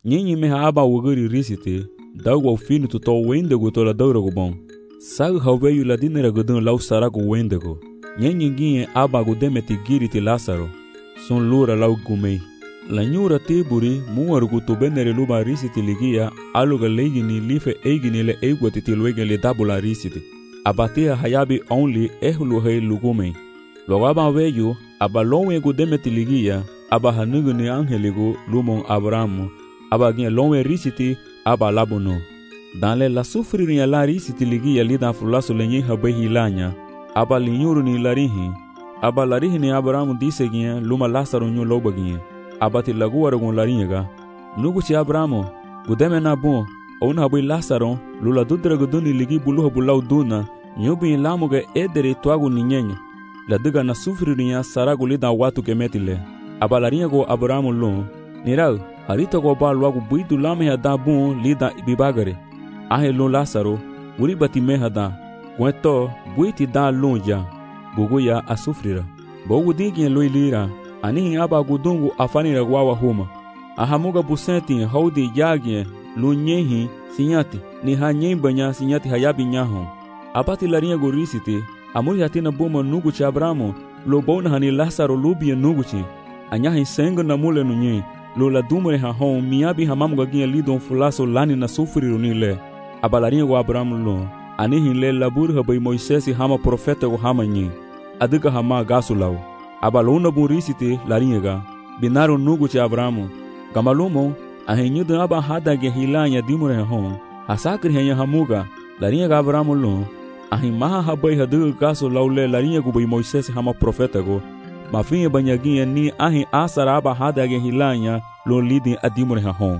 Nyenyi meha aba wuguri risite, dagu au finu to wendego to la daurago bon. Sag haweyu la dinera gudun lau sarago wendego. Nyenyi ginye aba gudemeti giriti Lazaro. Son lura lau gumei. La nyura tiburi muargu to benere luba risiti ligia aluga legini life eigini le eigwatiti luege le dabula risiti. Abatia hayabi only ehlu hei lugumei. Logaba weyu aba lonwe gudemeti ligia aba hanuguni angeligo lumon Abrahamu. Aba ginye lonwe risiti aba labuno. Danle la sufriria la risiti ligia lida fulaso lenye habe hilanya. Aba linyuru ni larihi. Aba larihi ni Abrahamu dise ginye luma Lazaro nyu loba ginye. Abati lagu aragon laringa. Nuguchi Abrahamu, gudeme na bon, ona habu Lazaro, lula dudra guduni ligi buluha bulau duna, nyubi lamuga edere tuagu ninyenye. La diga na sufriria saragu lida watu kemetile. Aba laringa Abrahamu lon, nirau, harita go ba luagu buidu lame hada bon lida ibibagare. Ahe lon Lazaro, uri bati me hada, kweto buiti da lonja, buguya asufrira. Bogu digin loi lira. Anihi aba gudungu afanira gwawa huma. Ahamuga busenti haudi yagye lunyehi sinyati ni hanyembanya sinyati hayabi nyaho. Abati laringa gorisiti amuri hatina buma nuguchi Abrahamu lo bona hani Lazaro lubi nuguchi. Anyahi senga na mule nunye lo la dumre ha hon miabi hamamuga ginye lidon fulaso lani na sufriru nile. Abalaringa go Abrahamu lo anihi le labur habai Moisesi hama profeta go hama nye. Adika hama gasulau. Abalona burisite laringa binaru nuguchi Abrahamu gamalumo ahenyuda aba hadage hilanya dimure hon hasakri henya hamuga laringa Abrahamu lo ahimaha habai hadu gaso laule laringa gubai Moisés hama profeta go mafinha banyaginha ni ahi asara aba hadage hilanya lo lidi adimure hon.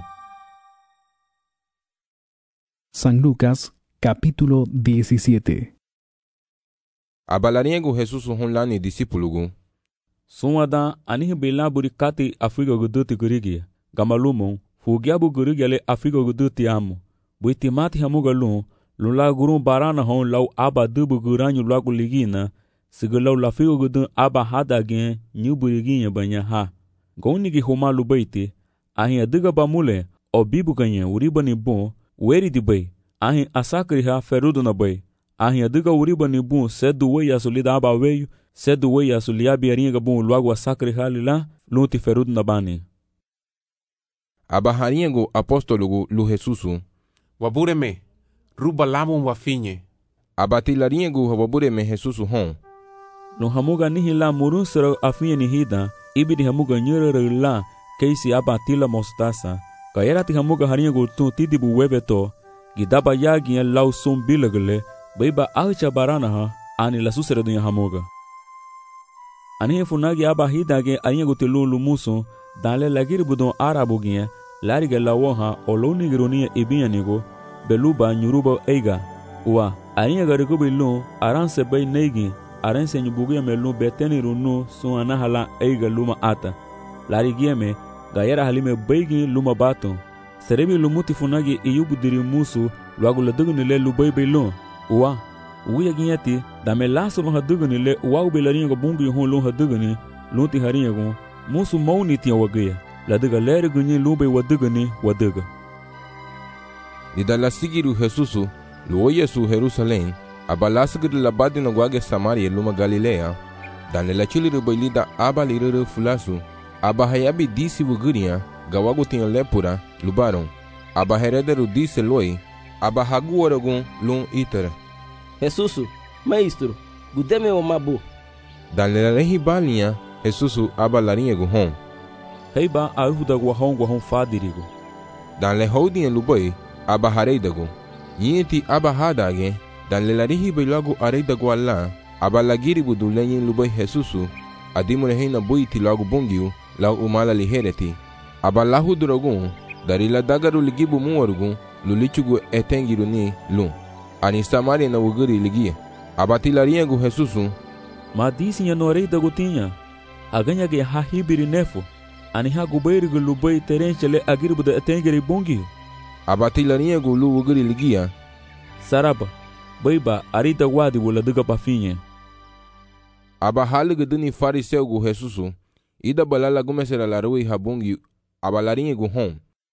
San Lucas capítulo 17. Abalaringa Jesus honlani discípulo Sumada anihi bela burikati Afrika guduti gurigi gamalumon fugiabu gurigale Afrika guduti amu buiti mati hamuga lula gurun barana hon lau aba dubu guranyu lagu ligina sigalau la Afrika gudun aba hadagen nyu buriginya banya ha gonigi homa lubaiti ahi adiga bamule o bibu ganya uribani bon weri di bay ahi asakri ha ferudo na bay ahi adiga uribani bon sedu we yasulida aba weyu sedu we yasuliabi aringa bon luagu asakri halila lunti ferudo na bani. Aba haringo apostolo lu Jesusu wabureme ruba lamu wafinye abati laringo wabureme Jesusu hon lo hamuga nihila murun sero afinye nihida ibidi hamuga nyere la keisi abatila mostasa kayerati hamuga haringo tu tidibu webeto gidaba yagi lau sum bilagle baiba alcha barana ha ani la susere dunya hamuga ani funagi aba hidage aringo tilulu muso dale lagir budon arabugia lariga lawoha oloni gironia ibianigo beluba nyuruba eiga wa aringa garigo bilu aranse bay negi aranse nyubugia melu beteni runu suana hala eiga luma ata larigieme gayera halime beigi luma bato serebi lumuti funagi iyubudiri musu luagu ladugunile lubay bilu wa uya ginyati dame lasro hadugunile wa ubelaringa bungi hon lu haduguni lunti haringo musu mauni tia wagaya ladiga lere gunyi lube wadugani wadaga didala sigiru Jesusu luo Yesu Jerusalém abalasgir labadi na guage Samaria luma Galilea dan la chiliru bailida aba liruru fulasu aba hayabi disi wuguria gawagu tinha lepura lubaron aba herederu disse loi aba haguaragun lum itara Jesusu maestro gudeme o mabu dan la rehi balinha Jesusu aba larinha guhon heiba ahuda guahon fadirigo dan le houdin lubai aba hareidago yinti aba hadage dan le larihi bailago areidago alla aba lagiri budulenyin lubai Jesusu adimure heina buiti lago bungiu lau umala lihereti aba lahuduragun darila dagaru ligibu muarugun lulichugu etengiru ni lu ani Samaria na wuguri ligia aba tilariengo Jesusu ma disinya no areidago tinha aganya ge hahibiri nefo ani hagubairigu lubai terenchele agirbuda etengeri bungi abati laringo lu wuguri ligia saraba baiba arida wadi wala duga pafinye aba haligu duni fariseu gu Jesusu ida balala gumesera larui habungi aba laringo hon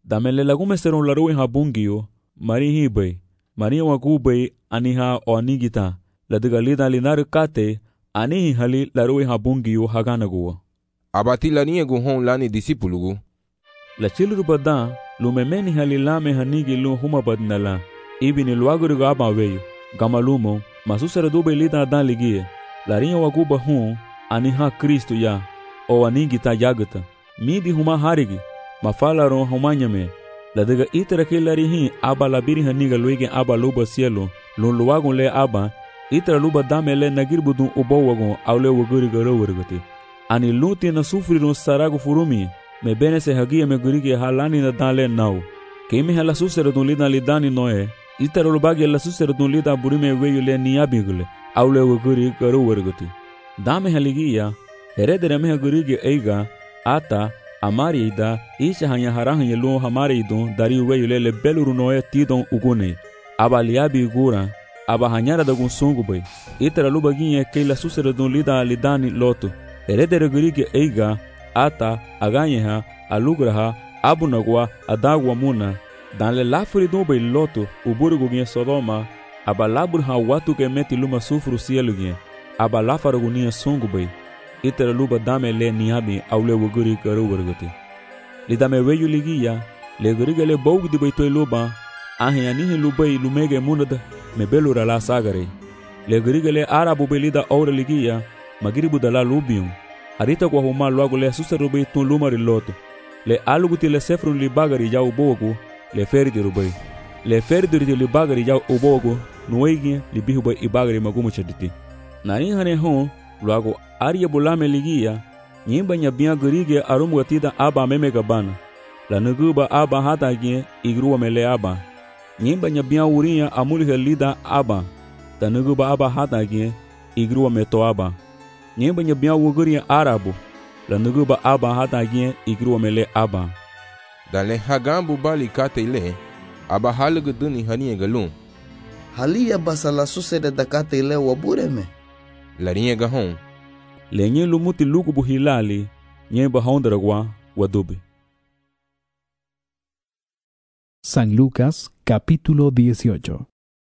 Damele lagume seron laruwe ha bungio, mari hibe, mari wakube aniha o anigita, ladiga lida linar kate, anihi hali laruwe ha bungio haganaguwa. Abati laniegu hon lani disipulugu. La chiluru bada, lumemeni hali lame hanigi lu huma badnala, ibini luaguriga aba weyo, gamalumo, masusere dube lida dan ligie, larinha waguba hon, aniha Kristo ya, o anigita yagata, midi huma harigi, mafalaro humanyame, ladiga itera kilarihi aba labiri haniga luige aba luba cielo, luwagun le aba, itera luba damele nagirbudun ubowagun aule waguriga rowargati. Ani luti na sufriron saragu furumi, me bene se hagia me gurige halani na dale nau. Keime hala susere dun lida lidani noe, itera lubagi la susere dun lida burime weyu le niabigule, aule waguriga rowargati. Dame haligia, heredere me gurige eiga, ata, amari ida, isha hanya harahan yelu hamari idun, dari weyu le beluru noe tidon ugune. Aba liabi gura, aba hanyara dagun sungubay, itera lubaginye ke la susere dun lida lidani lotu. Heredere gurige eiga, ata, aganyeha, alugraha, abunagwa, adagwa muna. Dan le lafuri dubay lotu, uburugugye Sodoma, aba laburha watu ke meti luma sufru sielugie, aba lafarugunia sungubay. Itera luba dame le niabi aule wuguri karu wargati. Lidame weyu ligia, le guriga le bog di baitoy luba, ahi anihi lubay lumege munada, me belura la sagare. Le guriga le arabu belida aura ligia, magiribu dala lubium. Arita kwa huma luago le susarubai tun lumari loto. Le aluguti le sefrun li bagari jau bogu, le ferdi rubai. Le ferdi li bagari jau ubogu, nuegi li bihubay ibagari magumu chaditi. Nani hane hon, luago Arya bulame ligia, nyimba nyabia gurige arumu gatida aba meme gabana. La nuguba aba hatagie igruwa mele aba. Nyimba nyabia uria amulihe lida aba. Ta nuguba aba hatagie igruwa meto aba. Nyimba nyabia wuguria arabu. La nuguba aba hatagie igruwa mele aba. Dale hagambu bali kate ile, aba halugu duni hanie galun. Halia basala susere da kate ile wabureme. Larinha gahon. Lenye lumuti lugubu hilali, nye bahondaragwa wadubi. San Lucas, capítulo 18.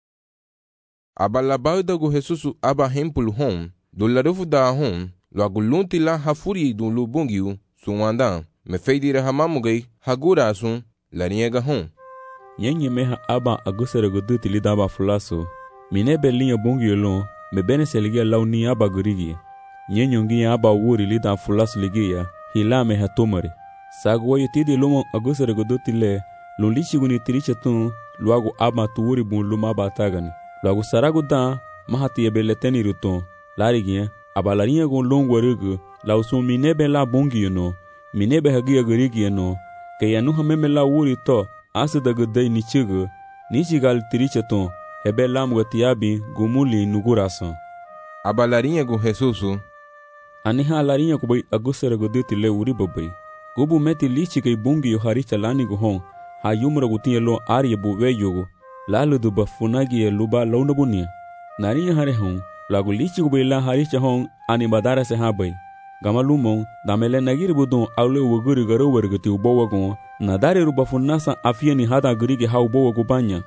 Abalabaudagu Jesusu aba hempulu hon, do larufu da hon, lo agulunti la hafuri do lubungiu, suwandan, me feidire hamamugai, hagura asun, larinha gahon. Yenye meha aba agusaraguduti lidaba fulaso, mine belinha bungiu lon, me bene seligia launi aba gurigi. Nyenyongi aba wuri lida fulas ligia, hilame hatumari. Sagwa yutidi lumo agusare goduti le, lulichi guni tiricha tun, luagu aba tuwuri bun luma batagani. Luagu saragu da, mahati ebeleteni ruton, larigia, aba larinha gun longwa rugu, lausun minebe la bungi no, minebe hagia gurigi no, ke yanuha meme la wuri to, asida gudai nichigu, nichigal tiricha tun, hebe lamu gatiabi gumuli nugurasan. Aba larinha gun Jesusu, Aniha larinha kubai agusara goduti le uri babai. Gubu meti lichi kay bungi yo haricha lani guhon, ha yumra gutinye lo arye buwe yogo, lalu duba funagi ye luba launa bunia. Narinya hare hon, lagu lichi kubai la haricha hon, ani badara se habai. Gamalumon, damele nagiri budon aule waguri garo wargati ubowa gon, nadare ruba funasa afia ni hada gurige ha ubowa gubanya.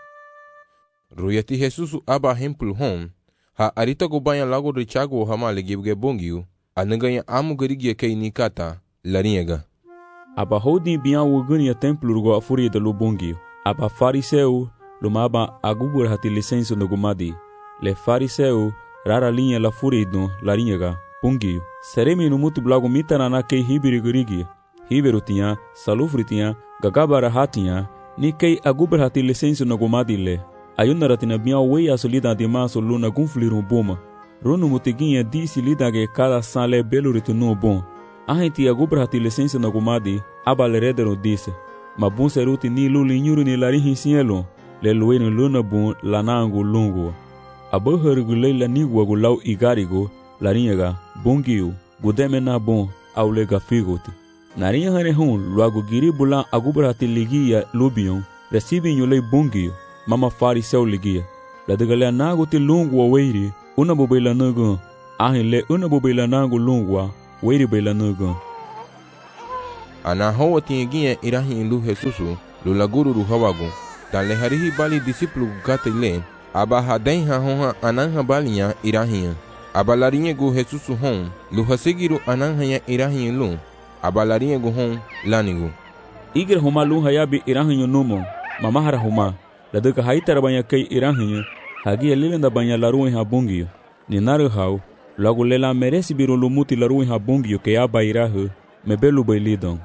Ruyati Jesusu aba hempul hon, ha arita gubanya lago richago hama legibge bongiu, anaganya amu garigia kei nikata, larinhaga. Aba hodi biya wuguni ya templu rugo afuri de lubongiu. Aba fariseu, lumaba agubur hati licenso no gumadi. Le fariseu, rara linha la furi do larinhaga, bongiu. Seremi no mutu blago mitarana kei hibiri gurigi. Hiberu tinha, salufri tinha, gagabara hatinha, ni kei agubur hati licenso no gumadi le. Ayunda ratina biya wei asolida de maso luna gunflirum boma. Runu mutiguinha disse lida que cada sale belo retornou bom. Ahenti agubra hati licença na gumadi, abalerederon disse. Mabun seruti ni lulinhuru ni larihin sielo, le lueno luna bun lanango lungo. Abaharugulei la nigua gulau igarigo, larinhaga, bongiu, gudeme na bom, aulega figoti. Narinha harehun, luago giribula agubra hati ligia lubion, recibinho lei bongiu. Mama fariseu ligia. La degalea nago te lungwa weiri, una bobela nago. Ahin le una bobela nago lungwa, weiri bela nago. ana hawa tiengia irahin lu Jesusu lu laguru ru hawagu dan le harihi bali disiplu gata ile aba hadain ha honha ananha balinya irahin aba larinye gu Jesusu hon lu hasigiru ananha ya irahin lu aba larinye gu hon lanigu igre huma lu hayabi irahin numo mamahara huma ladaka haitara banya kai irahin hagi elilenda banya laruin ha bungio ni naru hau logo lela merece biru lumuti laruin ha bungio ke aba irahu mebelu bailidon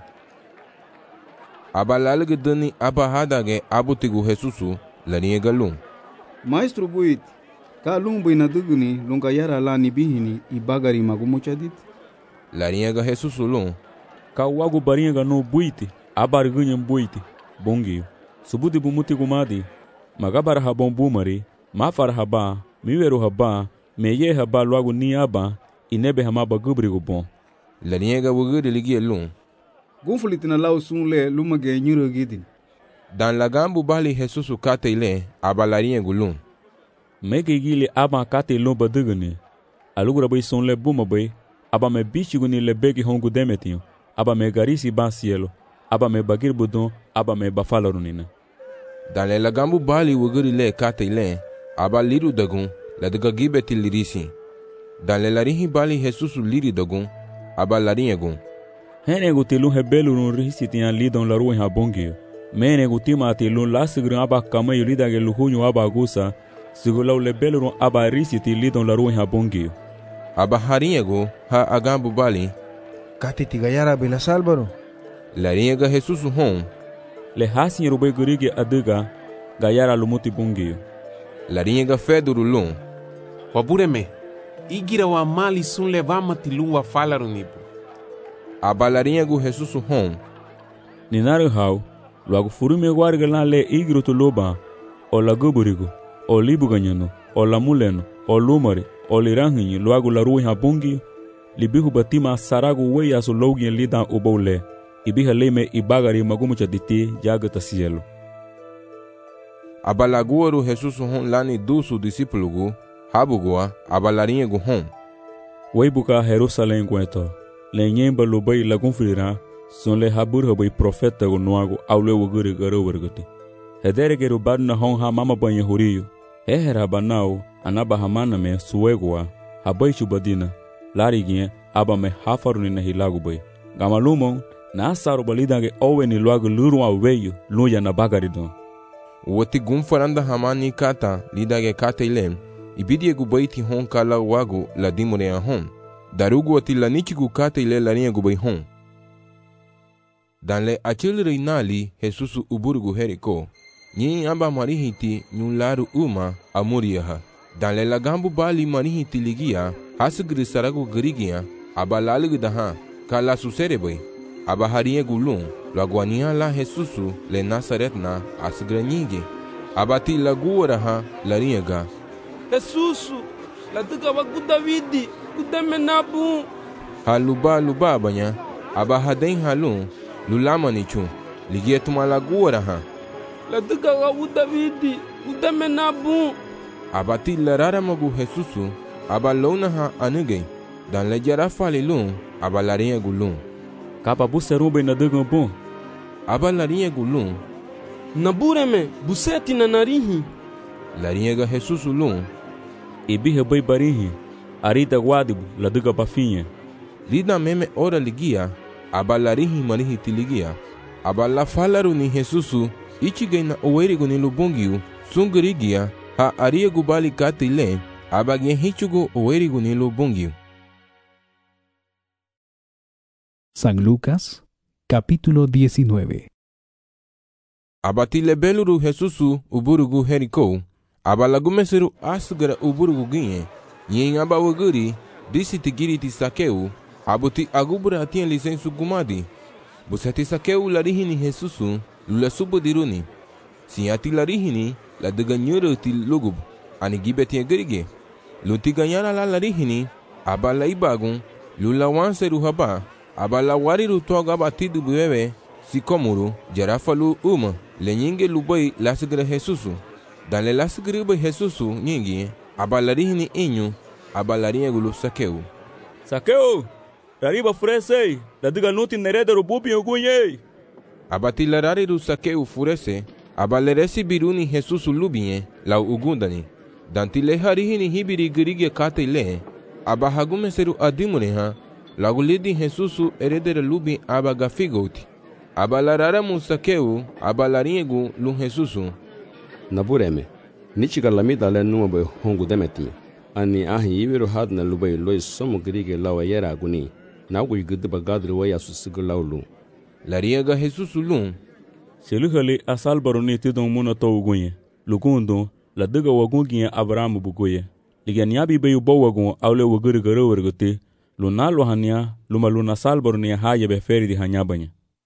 aba lalge dani aba hadage abutigu Jesusu larinye galum Maestro buit ka lung bina duguni lunga yara la ni bihini ibagari magumuchadit larinye ga Jesusu lum ka wagu barinha ga no buiti abargunha buiti bongio subuti bumuti gumadi magabar habon bumari mafar haba miweru haba meye haba logo ni aba inebe hamaba gubrigo bon larinye ga wugudi ligi lum gunfulitina lau sunle lumage nyuro gidin dan la gambu bali Jesusu kate ile aba larinye gulum mege gile aba kate lomba duguni alugura bay sonle buma bay aba me bichiguni le begi hongu demetinho aba me garisi ba cielo aba me bagir budon aba me bafalarunina dan le la gambu bali wugudi le kate ile aba liru dagun la daga gibeti lirisi dan le larihi bali Jesusu liri dagun aba larinye gun hene gutilu hebelu no risi tian lidon la ruin habongio mene gutima atilu la sigru aba kama yulida ge luhunyu aba gusa sigulaw le belu aba risi ti lidon la ruin habongio aba harinye go ha agambu bali kati tigayara bela salvaro larinye ga Jesusu hon le hasin rube gurige adiga gayara lumuti bungio larinye ga feduru lum Wabureme, igira wa mali sun levama tilu wa falarunibu aba larinye gu Jesusu hon ni naru hau logo furume warga la le igro to loba o la guburigo o libuganyano o la muleno o lumari o lirangi logo la ruin habungi libihu batima saragu we aso logi lida ubole ibiha leme ibagari magumu chaditi jagata cielo aba laguoru Jesusu hon lani dusu disipulugu habugoa aba larinye gu hon weibuka Jerusalem gueto le nyemba lobai lagun filira son le habur hobai profeta go noago aule wogure garo wergoti hedere gero badna hon ha mama banya huriyo ehera banao anaba hamana me suegwa habai chubadina larigien aba me hafaruni na hilagu bai gamalumo na asaru balidage oweni luago lurwa weyo luya na bagaridon woti gumfaranda hamani kata lidage kata ilem ibidie gu baiti hon kala wago la dimore hon darugu wati la nichigu kata ile larinye gu bai hon dan le achil reinali Jesusu uburgu heriko nyi amba marihiti nyularu uma amuriyaha dan le lagambu bali marihiti ligia hasgri saragu grigia aba lalig daha kala susere bai aba hariye gulun lagwania la Jesusu le Nazaret na asgranyige aba ti laguaraha lariega Jesusu la tuka wa Davidi kudeme nabu haluba banya aba hadain halun lulamani chu ligie tuma laguaraha la tuka wa Davidi kudeme nabu aba ti larara magu Jesusu aba lonaha anige dan le jara falilun aba larinye gulun kapa buserube na dugan bon aba larinye gulun nabureme buseti na narihi larinye ga Jesusu lun ibihe bai barihi arita guadibu la duga pafinha lida meme ora ligia aba larihi marihi tiligia aba la falaru ni Jesusu ichige na owerigo ni lubungiu sungrigia ha ariego bali katile aba gen hichugo owerigo ni lubungiu. San Lucas, capítulo 19. Abatile beluru Jesusu uburugu heriko abalagumeseru asgara uburugu ginye yin aba woguri disiti giriti sakeu abuti agubura atien lisensu gumadi busati sakeu larihini Jesusu lula subudiruni siati larihini la deganyuru til lugub ani gibetien gerige lunti ganyara la larihini abala ibagun lula wanseru haba abala wariru toga batidu bebe sikomuru jarafalu lenyinge lubai lasgara Jesusu dan le lasgara bai Jesusu nyingi abalarihini inyu abalarinye gulu sakeu Rariba furese, la diga nuti nereda rububi ogunye. Abati larari ru Sakeu furese, abaleresi biruni Jesus lubinye, la ugundani. Dantile harihini hibiri girige kate le, abahagume seru adimuneha, lagulidi Jesus eredere lubi abagafigoti. Abalarara Sakeu, abalariegu lu Jesus. Nabureme, nichiga lamida le nuobe hongu demeti. Ani ahi ibiru hadna lubay lois somo girige lawa yera aguni. Nagu yigdiba gadri waya susigu laulu. Lariega Jesus lum. Seluhale asal baroni tidon muna to ugunye. Lugundo, la diga wagungi Abraham bugoye. Liganiabi bayu bawagun awle wagurigare wargote. Lunalo hanya, luna sal baroni haye beferi di hanyabanya.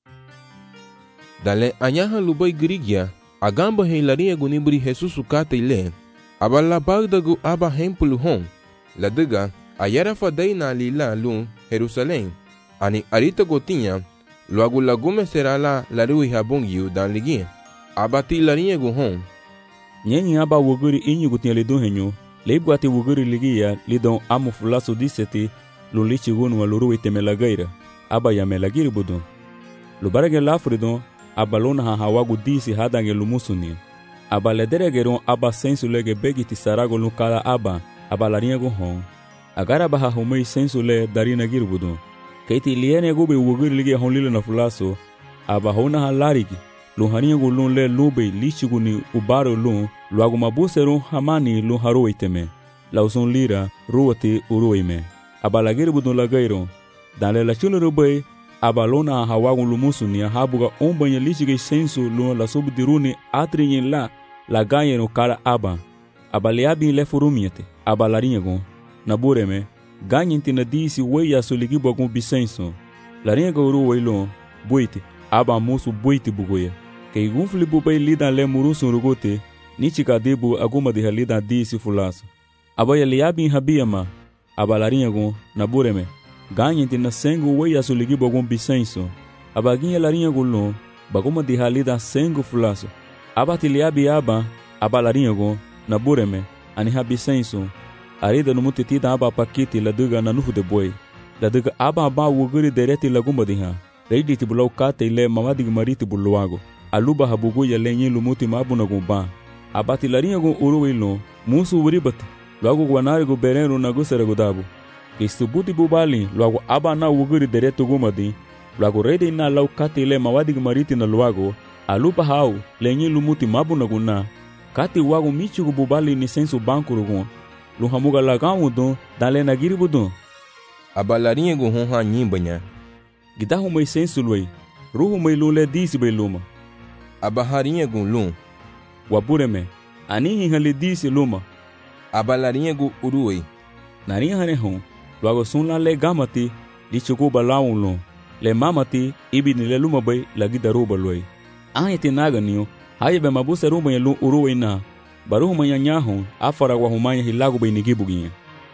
Dale anyaha lubay girigia, agamba he lariegu nibri Jesus kate ile. Abala bagdagu aba hempulu hon. La diga, ayara fadai na lila lu Jerusalém. Ani arita gotinha, logo lagume será la larui habongiu dan liguinha. Abati larinha guhon. Nyenyi aba wuguri inyu gutinha lidon henyo, leibguati wuguri ligia lidon amu fulaso diseti, lulichi gunu walurui temelagaira, aba ya melagiri budon. Lubarage lafridon, aba lona hawagu disi hadange lumusuni. Aba lederegeron aba sensulege begiti sarago lukala aba larinha guhon. Agara baha homei sensule darina girbudon. Keiti liene gube wuguri lige honlile na fulaso, aba hona halarigi, luhania gulun le lube lichiguni ubaro lun, luagu mabuseron hamani lun haro iteme. Lauson lira, ruwati uruime. Aba la girbudon la gairon. Dan la chunu rube, aba lona hawagun lumusuni habuga ombanya lichige sensu lun la subdiruni atrinyin la gayeno kara aba. Aba leabi le furumiete, aba larinha gon. Nabureme, ganhenti na disi weia soligi bagun bisenso. Larinha gauru weilon, buite, aba musu buite bugoya. Kei gunfli bubay lidan le murusun rugote, nichika debu aguma de lidan disi fulaso. Aba ya liabin habiyama, aba larinha gon, nabureme, ganhenti na sengu weia soligi bagun bisenso. Aba ginha larinha gulon, baguma de lidan sengu fulaso. Aba tiliabi aba larinha gon, nabureme, ani habisenso. Arida no mutetida aba pakiti la duga na nuhu de boi. La duga aba wuguri dereti la gumba diha. Reidi tibulau kate ile mamadig mariti buluago. Aluba habugu ya lenye lumuti mabu na gumba. Abati larinha gun uruwe ilo. Musu uribati. Luago guanari gu berenu na gusere gudabu. Kistubuti bubali. Luago aba na wuguri dereti gumba di. Luago reidi na lau kate ile mamadig mariti na luago. Aluba hau lenye lumuti mabu na guna. Kate wago michi gu bubali ni sensu banku rugun. Luhamuga lagamu don, dale na giribudon. Abalarinha guhon ha nyimbanya. Gidahu mai sensulwei, ruhu mai lule disi bei luma. Abaharinha gun lum. Wabureme, anihi hale disi luma. Abalarinha gu uruwei. Narinha hane hon, luago sun la le gamati, li chuku balaun lum. Le mamati, ibi ni le luma bei la gidaruba luei. Anye tinaga niyo, haye be mabuse rumba ya lum uruwei na. Baru humanya nyahon, afara wa humanya hilago bei nigibuginha.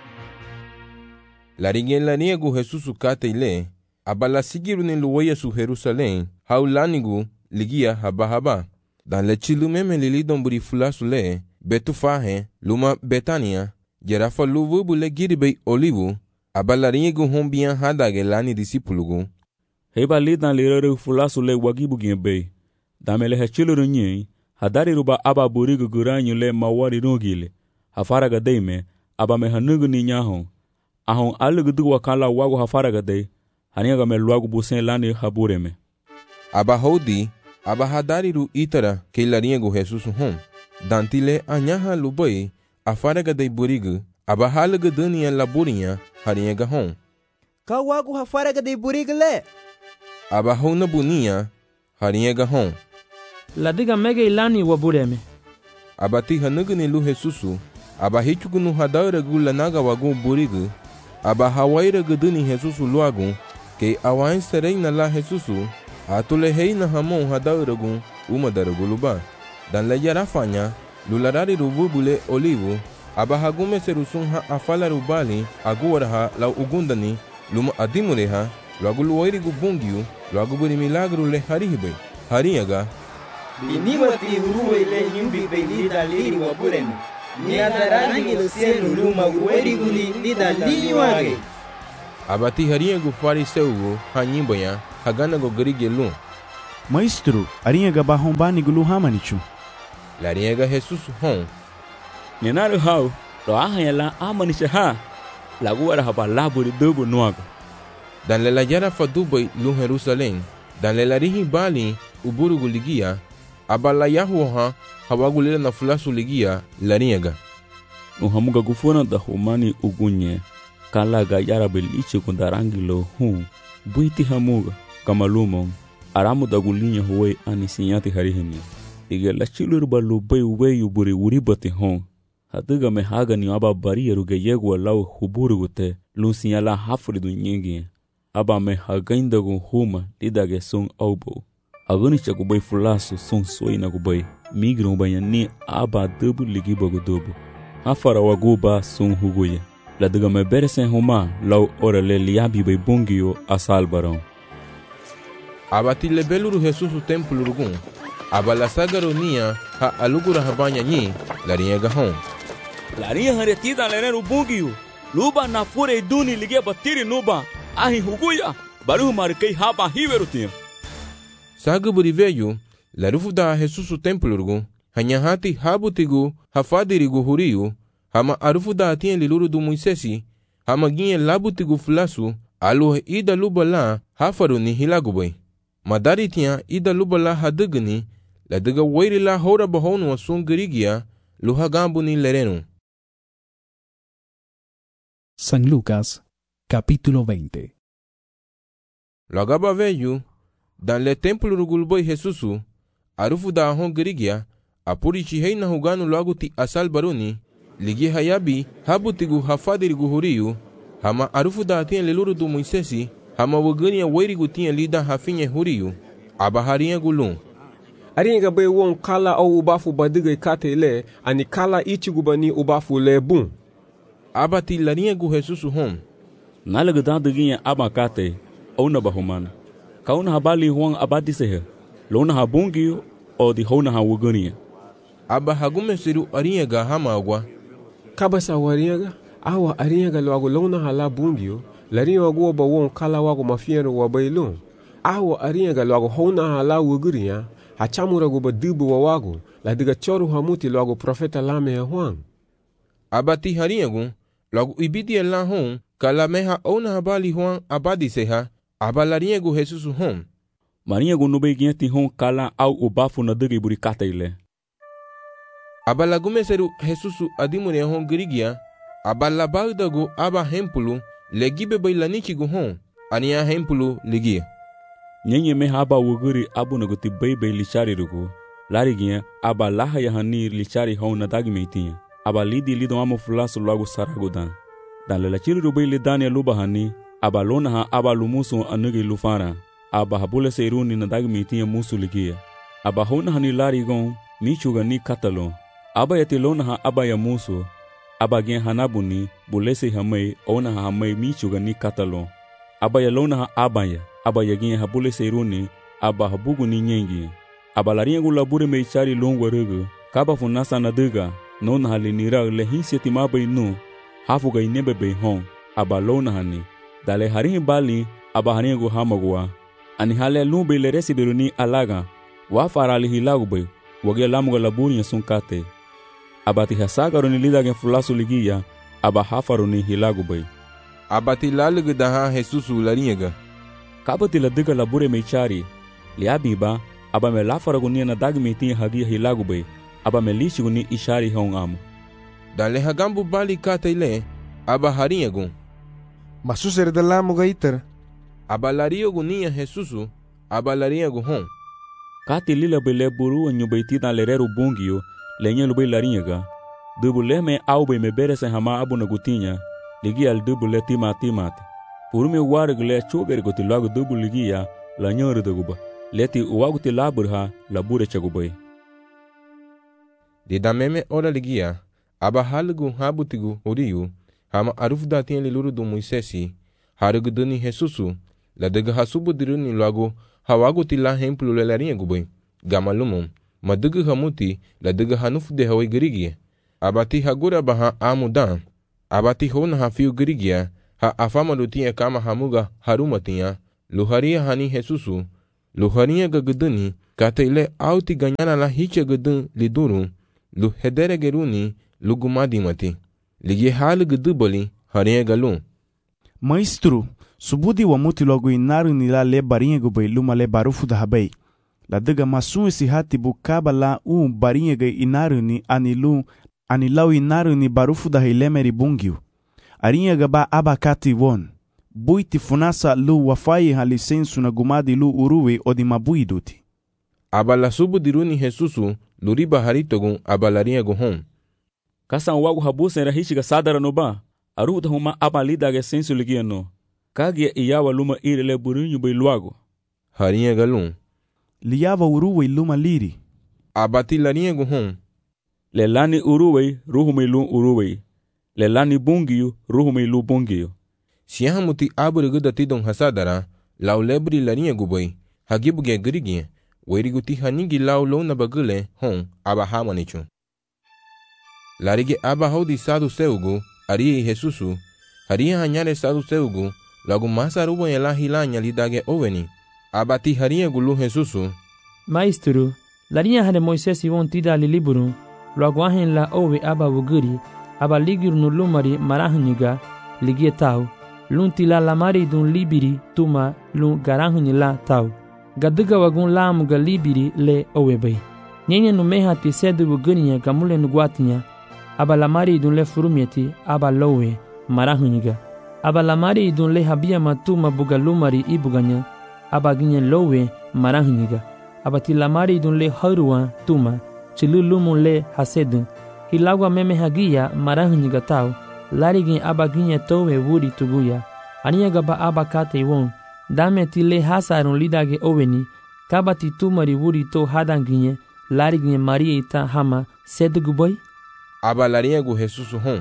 Larinha gu Jesus kate ile, abala sigiru ni luweya su Jerusalém, haulanigu ligia haba. Dan le chilu meme lilidon buri fulasu le, betufahe, luma Betania, jerafa luvubu le giribei olivu, abalarinha gu hombian hadage lani disipulugu. Heba lidan lirere fulasu le wagibuginha bei. Damele hechilu runye, hadari ruba aba burigu guranyu le mawari nugile. Hafaraga deime, aba me hanugu ni nyahon. Ahon alugu duwa kala wagu hafaraga de, haniaga me luagu busen lani habureme. Aba hodi, aba hadari ru itara ke larinha gu Jesus hon. Dantile anyaha lubai, afaraga de burigu, aba halaga dania laburinha, harinha hon. Ka wagu hafaraga de burigu le. Aba hona buninha, harinha hon. La diga mega ilani wabureme. Abati hanugu ni lu Jesusu, aba hichugu nu hadaura gu lanaga wagu burigu, aba hawaira guduni Jesusu luagu, ke awain serei na la Jesusu, atule hei na hamon hadaura gu umadara guluba. Dan la yarafanya, lularari rububule olivu, aba hagume serusun ha afala rubali, aguwaraha la ugundani, luma adimureha, luagu luwairi gu bungiu, luagu buri milagru le harihibe, hariyaga, Binimati uruwe le nyumbi bei lida liri wabureme. Ni adarani lo cielo luma uweri guli lida liwage. Abati hariengu fariseugu hanyimboya haganago gerigie lu. Maestro, arienga bahombani gulu hamanichu. Larienga Jesus hon. Nenaru hau, lo ahayala amanisha ha. Laguara habalaburi dubu nuago. Dan lela yara fadubai lu Jerusalem. Dan lela rihi bali uburugu ligia. Abala yahuha hawagulila na fulasu ligia larienga. Uhamuga gufuna da humani ugunye. Kalaga yara beliche kundarangilo buiti hamuga kamalumon aramu da gulinya huwe anisinyati harihimia ige la chilur balu bay weyu buri uribati hon hadiga me haga ni aba bari ruge yegwa law huburu gute lusinyala hafridu nyingi aba me hagainda gu huma lidage sung aubo aguni chaku bay fulasu sung soina gu bay migru bayani aba dubu ligiba gu dubu afara waguba sung huguye la diga me beresen huma law ora le liabi bay bungio asal barão. Abati le beluru Jesus o templo rugun. Abala sagaronia ha alugura habanya nyi larinha gahon. Larinha haretida leneru bungio. Luba na fure duni ligue batiri nuba. Ahi huguya baru markei haba hiverutinha. Sagaburi veio larufu da Jesus o templo rugun. Hanyahati habutigu hafadirigu huriu. Hama arufu da atien liluru do Moisesi, hama ginye labutigu fulasu, aluhe ida luba la hafaru ni hilagubai. Madari tia ida luba la hadugani, la diga wairi la hora bahonu wa sungerigia, luha gambu ni lerenu. San Lucas, capítulo 20. Lagaba veyu, dan le templo rugulboi Jesusu, arufu da hongerigia, apuri chihei na huganu laguti asal baruni, ligi hayabi habutigu hafadirigu huriu hama arufu da atien leluru do Moisesi hama wagania wairigu tien lida hafinye huriu abaharinha gulun aringa bay won kala au ubafu badiga katele ani kala ichigu bani ubafu lebun abati larinha gu Jesus hom nalaga da diginha abakate ou na bahumana kauna habali huang abadi sehe lona habungi o di hona hawagania abahagume siru arinha ga hama agwa kabasa wariaga awa ariaga logo lona hala bungio larinha wago bawon kala wago mafiero wa bailon awa ariaga logo hona hala wuguria hachamura go badibu wa wago la diga choru hamuti logo profeta lame huang abati hariagu logo ibidi la hon kala meha ona habali huang abadi seha abalarinha go Jesus hom marinha go nube ginti hon kala au ubafu na diga burikata ile abalagume seru Jesusu adimune hon gerigia abalabagdago aba hempulu legibe bailanichigu hon ania hempulu ligia nyenye me haba wuguri abu naguti bebe lichari rugu larigia aba laha yahani lichari hon nadagi meitinha aba lidi lido amo fulasu lagu saragudan dan lela chiri rubai lidania lubahani aba lona ha aba lumusu anugi lufara aba habule seiruni nadagi meitinha musu ligia aba hona hani larigon michuga ni katalo aba yatilona ha aba ya musu aba gen hanabuni bulese hamai ona ha hamai michuga ni katalo aba ya lona ha aba ya gen habulese iruni aba habugu ni nyengi aba larinha gulabure meichari longwa rugu kaba funasa nadiga nona halinira le hinseti mabai nu hafuga inebe bei hon aba lona hani dale harin bali aba harin go hamagwa ani hale lumbe le resibiruni alaga wa farali hilagu bei wage lamuga laburi sunkate abati hasagaruni lidage fulasu ligia aba hafaruni hilagu bay abati lalugu daha Jesusu larinha kabati ladiga labure meichari liabiba aba me lafaraguni na dagmiti hagia hilagu bay aba me lishiguni ishari hon am dale hagambu bali kataile aba harinha gun masuser de lamuga iter aba lario gunia Jesusu aba larinha gun hon kati lila bele buru nyubaiti na lereru bungio lenye lubai larinha dubule me aube me berese hama abu na gutinya ligi al dubule timat purume wargle choger goti lagu dubu ligia la nyoru duguba leti uwaguti laburha labure chagubai de dameme ora ligia aba halgu habutigu uriu hama arufda tien liluru do Moisesi haruguduni Jesusu la daga hasubu diruni lagu hawaguti la hemplu le larinha gubai gamalumum madugu hamuti la daga hanufu de hawai gerigia abati hagura baha amudan abati hona hafiu gerigia ha afama do tinha kama hamuga haruma tinha lu haria hani Jesusu lu haria gagedeni kata ile auti ganyana la hiche geden liduru lu hedere geruni lu gumadi mati ligi hal gedubali haria galu Maestro, subudi wa muti logo inaru ni la le barinha gubei luma le barufu da habei. La dega masun esi hati bukaba la barinha ge inaru ni anilau inaru ni barufu da heilemeri bungiu. Arinha gaba abakati won. Buiti funasa lu wafai ha lisensu na gumadi lu uruwe odi mabui duti. Abala subu diruni Jesusu luriba haritogun abalarinha gohon. Kasan wagu habusen rahishiga sadara no ba. Aruda huma abalida ge sensu ligiano. Kagia iyawa luma irele burinyu bei luago. Harinha galun. Liava uruwe luma liri. Abati larinha gohon. Lelani uruwe ruhumei lu uruwe. Lelani bungiyu ruhumei lu bungiyu. Siyahamuti aburigu datidon hasadara lau lebri larinha gubei hagibuge girigie weiriguti hanigi lau lona bagule hon abahamanichu. Larige abahodi sadu seugu arie Jesusu haria hanyare sadu seugu lagu masa rubo yela hilanya lidage oveni abati haria gulu Jesusu. Maestro, larinha hane Moisés iwon tida li liburu lagu ahen la ove aba wuguri aba ligir no lumari marahanyiga ligie tau lunti la lamari dun libiri tuma lun garanhanyi la tau gaduga wagun lamuga libiri le owebei nyenye no meha ti sedu wugurinya gamule no guatinya aba lamari dun le furumieti aba lowe marahanyiga aba lamari dun le habia matuma buga lumari ibuganya aba ginye lowe marahanyiga aba ti lamari dun le haruwa tuma chilu lumu le hasedu hilagwa meme hagia marahanyiga tau larigin aba ginye towe wuri tuguya aniya gaba aba kate won dame ti le hasarun lidage oweni kabati tumari wuri to hadanginye larigin maria ita hama sedu boy aba larinha gu Jesusu hon.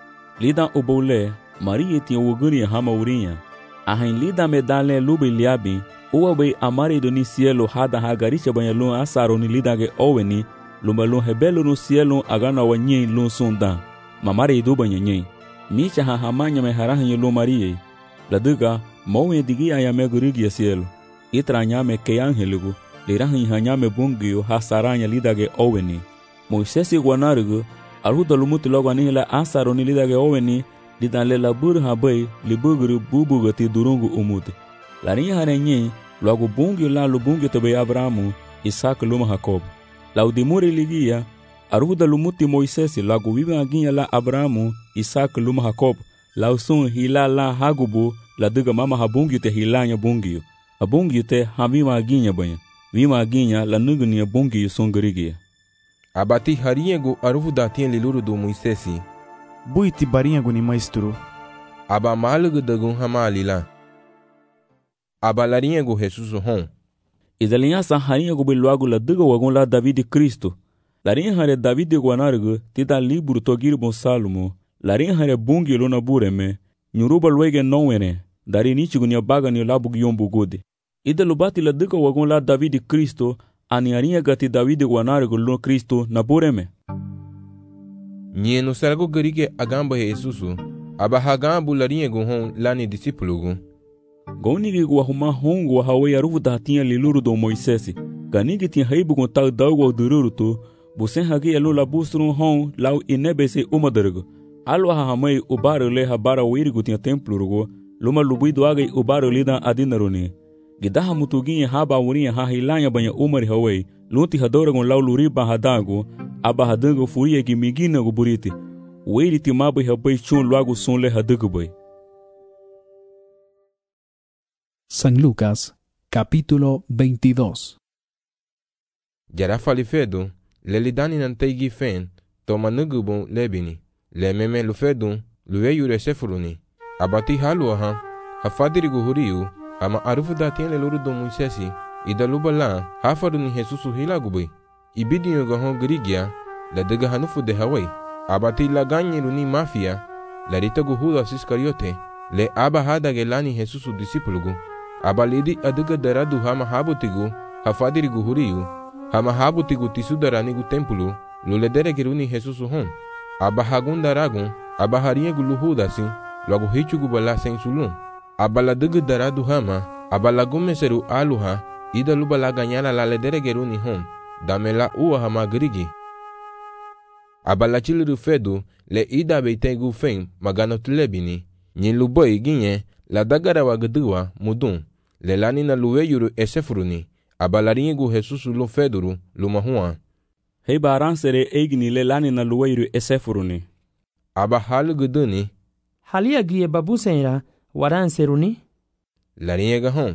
Lidan ubole maria ti wuguri hama urinha. Ahin lida medale lube liabi uwabe amari do ni cielo hada hagaricha banyalun asaro ni lidage oweni lumalun hebelo no cielo agana wanyi lun sunda mamari do banyanyi micha ha hamanya me harahanyi lu marie laduga mowe digi ayame gurigi cielo itranya me ke angeligu lirahanyi hanyame bungiyo hasaranya lidage oweni Moisés iguanarugu aruda lumutu logo anihila asaro ni lidage oweni lidan le labur habai libuguru bubugati durungu umuti larinha harenye logo bungi la lubungi tobe Abrahamu Isaac luma Jacob laudimuri ligia aruda lumuti Moisés logo viva aginha la Abrahamu Isaac luma Jacob lausun hila la hagubu la duga mama habungi te hilanya bungi abungi te havima aginha banha vima aginha la nugni bungi songrigia abati harinha gu aruda tien liluru do Moisés buiti barinha gu ni maestro aba malugu dagun hamalila aba larinha gu Jesusu hon. Idalinha sa harinha gu biluagu la duga wagun la David Cristo larinha hare David guanarugu tida liburu togir bon Salmo larinha hare bungi lona bureme nyuruba luege nowene dari nichigu ni baga ni labu yombu gode ida lubati la duga wagun la David Cristo ani harinha gati David guanarugu lo Cristo na bureme Nyeno sarago garige agamba Jesusu aba hagambu larinha gu hon lani disipulugu Gonigi gu huma hongu wa hawe aruda tinha liluru do Moisés ganigi tinha haibu gon tal dawo dururu to busen hagi elo la busrun hon lau inebese umadergo alwa hamai ubaro le habara wirigu tinha templurugo luma lubido agai ubaro lidan adinaroni gidaha mutuginye haba urinha ha hilanya banya umari hawe lunti hadoragon lau luriba hadago aba hadango furia gi migina gu buriti weiriti mabai habai chun luago son le hadago bai. San Lucas, capítulo 22. Jara falifedu lelidani nantaigi fen toma nugubon lebini le meme lufedu luwe yure sefuruni abati halwa ha hafadirigu huriu ama arufu datien leluru do Moisés ida lubala hafadu ni Jesusu hilagubai ibidi yoga hon grigia la dega hanufu de hawai abati la ganyiru ni mafia la ritagu Judas Iscariote le aba hada gelani Jesusu disipulugu abalidi aduga daradu hama habutigu hafadirigu huriu hama habutigu tisudaranigu tempulu luledere giruni Jesusu hon aba hagun daragun aba harinha gu Judasi luego hichugu bala sensulun. Abala dugu daradu hama, abala gumeseru aluha, ida lubala ganyala la lederegeru ni hon, damela uwa hama grigi. Abala chiliru fedu, le ida beitegu fen magano tulebini, nyi luboi ginye, la dagara wa gduwa mudun, le lani na luweyuru esefuruni, abala ringu Jesusu lu feduru lumahua. Hei baransere eigni le lani na luweyuru esefuruni. Aba halu gduni, halia gie babusenra, waranseruni? Lariega hon.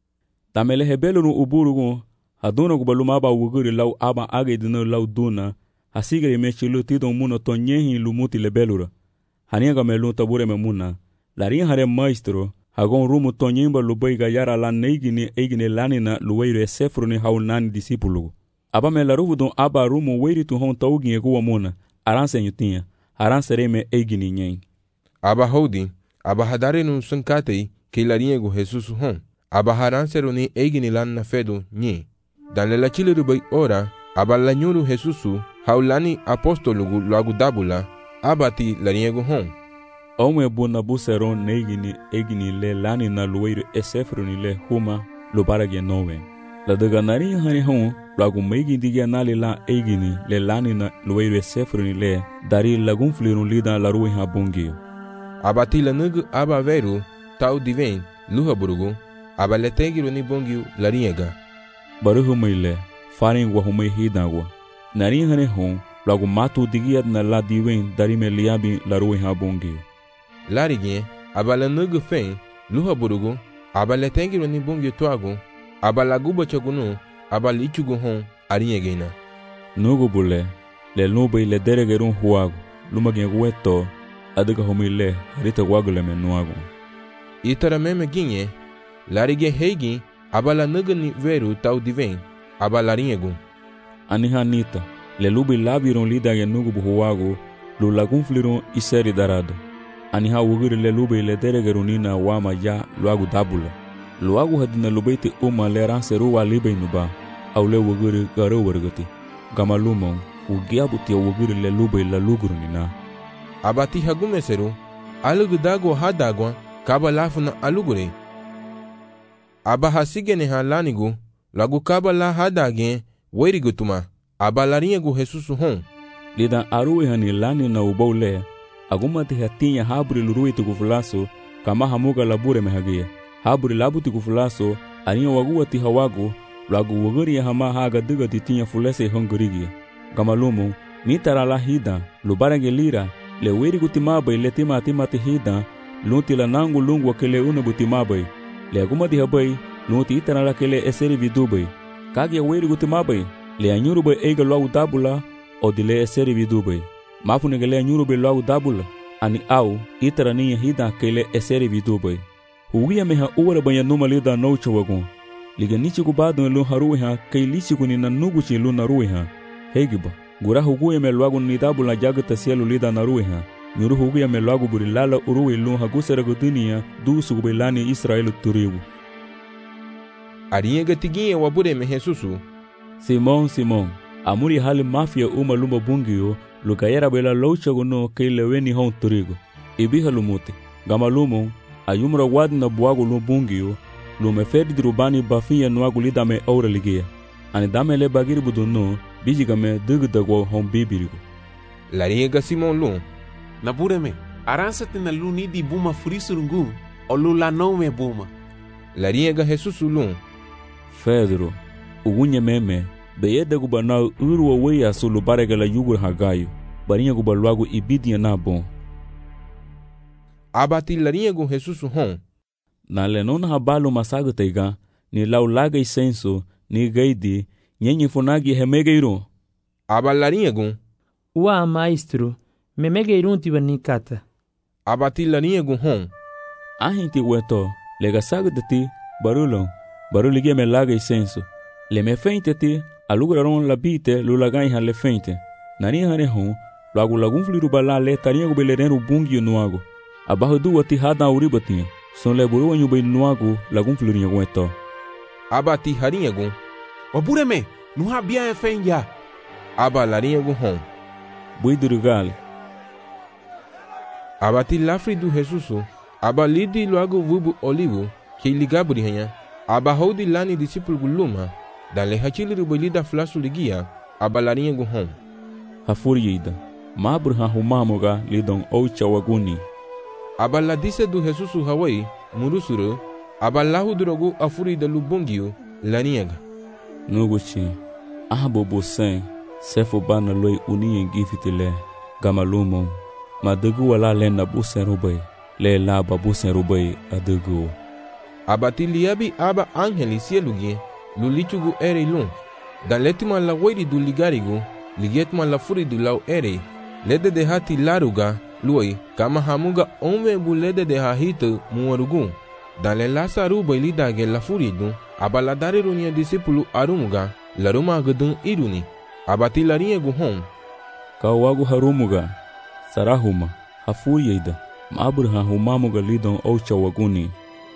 Tamele hebelunu uburugu, haduna gubalumaba wuguri lau aba agedino lau duna, hasigre mechilu tidon muno tonyehi lumuti lebelura. Haniega melu tabure memuna. Larin hare maestro, hagon rumu tonyemba lubaiga yara la neigini eigini lanina luweiru esefruni haunani disipulugu. Aba me laruvudon aba rumu weiritu hon taugi eguwa muna, aranse nyutinha, aransere me eigini nyen. Aba hodi, aba hadare nun sunkatei, ke lariego Jesus hon. Aba haransero ni eigini lanna fedo nye. Dan le lachile rubai ora, aba lanyuru Jesusu, haulani apostolugu luagu dabula, abati lariego hon. Ome buna buseron neigini eigini le lani na luweiru esefruni le huma lubarage nowe. La daga nari hani hon, luagu meigini digia nali la eigini le lani na luweiru esefruni le, dari lagun flirun lida la ruwe ha bungi. Abati la nugu aba veru, tau diven, luha burugu, aba le tegiru ni bungi lariega. Baruhu meile, faring wa humei hidagwa. Nari hani hon, luagu matu digiat na la diven dari me liabi la ruwe ha bungi. Larigien, aba la nugu fen, luha burugu, aba le tegiru ni bungi tuagu, aba la guba chagunu, aba li ichugu hon, ariegena. Nugu bule, le nube le deregerun huagu, lumagien gueto, adiga homile, harita wagule menuagu. Itara meme ginye, larigien heigi, aba la nugu ni veru tau diven, aba lariegu. Aniha nita, le lubi labiron lidage nugu buhuagu, lu lagun flirun iseri darado. Aniha wugiri le lube le deregerunina wama ya luagu dabula. Luagu hadina lubeite le ranseru wa libe nuba, au le wugiri garo wargati. Gama lumon, ugiabuti ya wugiri le lube la lugurunina. Abati hagumeseru, alugu dagwa hadagwa, kaba lafuna alugure. Aba hasigene halanigu, lagu kaba la hadage, werigutuma, aba lariegu Jesusu hon. Lidan aruwe hani lani na ubaule, agumati hatinya haburi luruwe tukufulaso, kama hamuga labure mehagia. Haburi labuti kufulaso, aniya waguwati hawagu, lagu waguri ya hama haga diga titinya fulese hongurigia. Gamalumu, mitara la hida, lubarage lira, le weri gutimabai le timati hida, lunti la nangu lungu wakele unabutimabai. Le agumati habai, lunti itara la kele eseri vidubai. Kage weri gutimabai, le anyurubai eiga luagu dabula, o dile eseri vidubai. Mafunegele anyurubai luagu dabula, ani au, itara niya hida kele eseri vidubai. Hugia meha uwara banya numa lida noucha wagun. Liga nichiku badun lu haruiha, kei lichiku ni nanuguchi lu naruiha. Hegiba, gura huguya me luagu ni dabula jagata sielu lida naruiha. Nyuru hugia me luagu burilala uruwi lu hagusera gudunia, dusu gubelani Israelu turigu. Ariega tiginye wabure me Jesusu. Simon, amuri hali mafia lumba bungio, lukayera bela loucha guno kei leweni hon turigu. Ibiha lumuti, gama lumo, ayumra wadi na buagu lumbungio, lumeferi dirubani bafiya nuagu lidame aura ligia. Ani dame le bagiri buduno, bijigame digdagwa hon bibirigo. Lariega Simon lu. Nabureme, aransate na lu ni di buma frisurungu, o lu la nome buma. Lariega Jesusu lu. Pedro, ugunye meme, beyede gubana urwa weya sulu barega la yugur hagayu, barinha gubaluagu ibidia na bon. Abati lariego Jesusu hon. Na lenona habalu masaga teiga, ni laulaga isenso, ni gaidi, nyenye funagi hemegeiro. Aba lariego. Ua maestro, memegeirun tiba nikata. Abati lariego hon. Ahinti weto, lega saga de ti, barulige me laga isenso. Le me feinte ti, alugraron la bite, lulagai ha le feinte. Nani hane hon, lagu lagun fliru bala le tariego belereru bungi nuago. Abajo du ati hada uribatinha, son le buru anyu bei nuago lagun flirinha gueto. Abati harinhagu. Wabureme, nuha bia e fenja. Aba larinhagu hon. Bui durugale. Abati lafri do Jesusu, aba lidi logo vubu olivo, que ligabri hanya, aba hodi lani discípulo guluma, dale hachili rubolida flasu ligia, aba larinha guhom. Hafuriida, mabrha humamoga lidon oucha waguni. Aba la disse do Jesusu Hawaii, murusuru, aba lahu drogu afurida lubongio, larinha. Nuguchi, bobo sen, sefo bana loi unien gifitile, gamalumo, madugu wala lena busen rubai, le laba busen rubai adugu. Abati liabi aba angeli sielugie, lulichugu ere lun, dan letima la wairi du ligarigu, ligetma la furi du lau ere, lede de hati laruga, lui, kama hamuga ome bu lede de hahita muarugu, dan le lasa rubai lidage la furi du, aba la dare runia disipulu arumuga, la ruma agudun iruni, abati larinha guhom. Kawagu harumuga, sarahuma, hafuriida, mabrha humamoga lidon oucha waguni.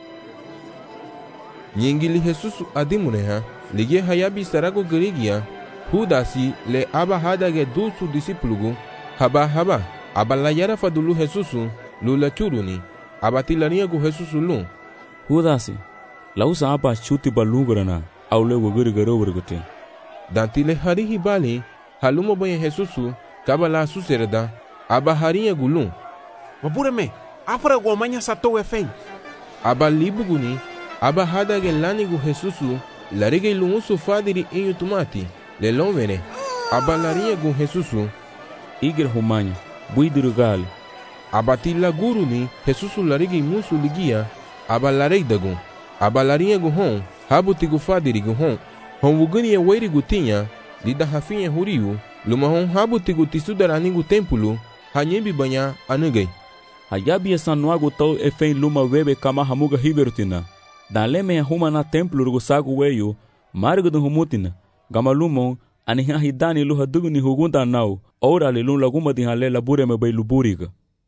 Nyingili Jesusu adimuneha, lige hayabi sarago gerigia, hudasi le aba hadage dusu disipulugu, haba, aba la yara fadulu Jesusu, lula churuni, abati larinha gu Jesusu lun. Hudasi, lausa aba chuti balungrana, aule wagirigaro wargate. Dantile harihi bali, halumo banye Jesusu, kabala suserda, aba harinha gulun. Mapureme, afra gomanya sato efen. Aba libuguni, aba hadage lanigu Jesusu, larige lumusu fadiri inyu tumati, le lonvene, aba larinha gu Jesusu, igir humanya, buidirugal. Abati la guruni, Jesusu larige musu ligia, aba lareidagu, aba larinha gu hon, habutigu fadiri gu hon, hon wuguni ya wairi gutinha, lida hafinha huriu, luma hon habutigu tisudaranigu tempulu, hanyembi banya anugai. Hayabi esanuagu tau efen luma webe kama hamuga hibertina. Daleme huma na templo rugusagu weyu, margu du humutina, gamalumon, aniha hidani luha duguni hugunta nau, ora le lun laguma di halela bureme bay luburiga.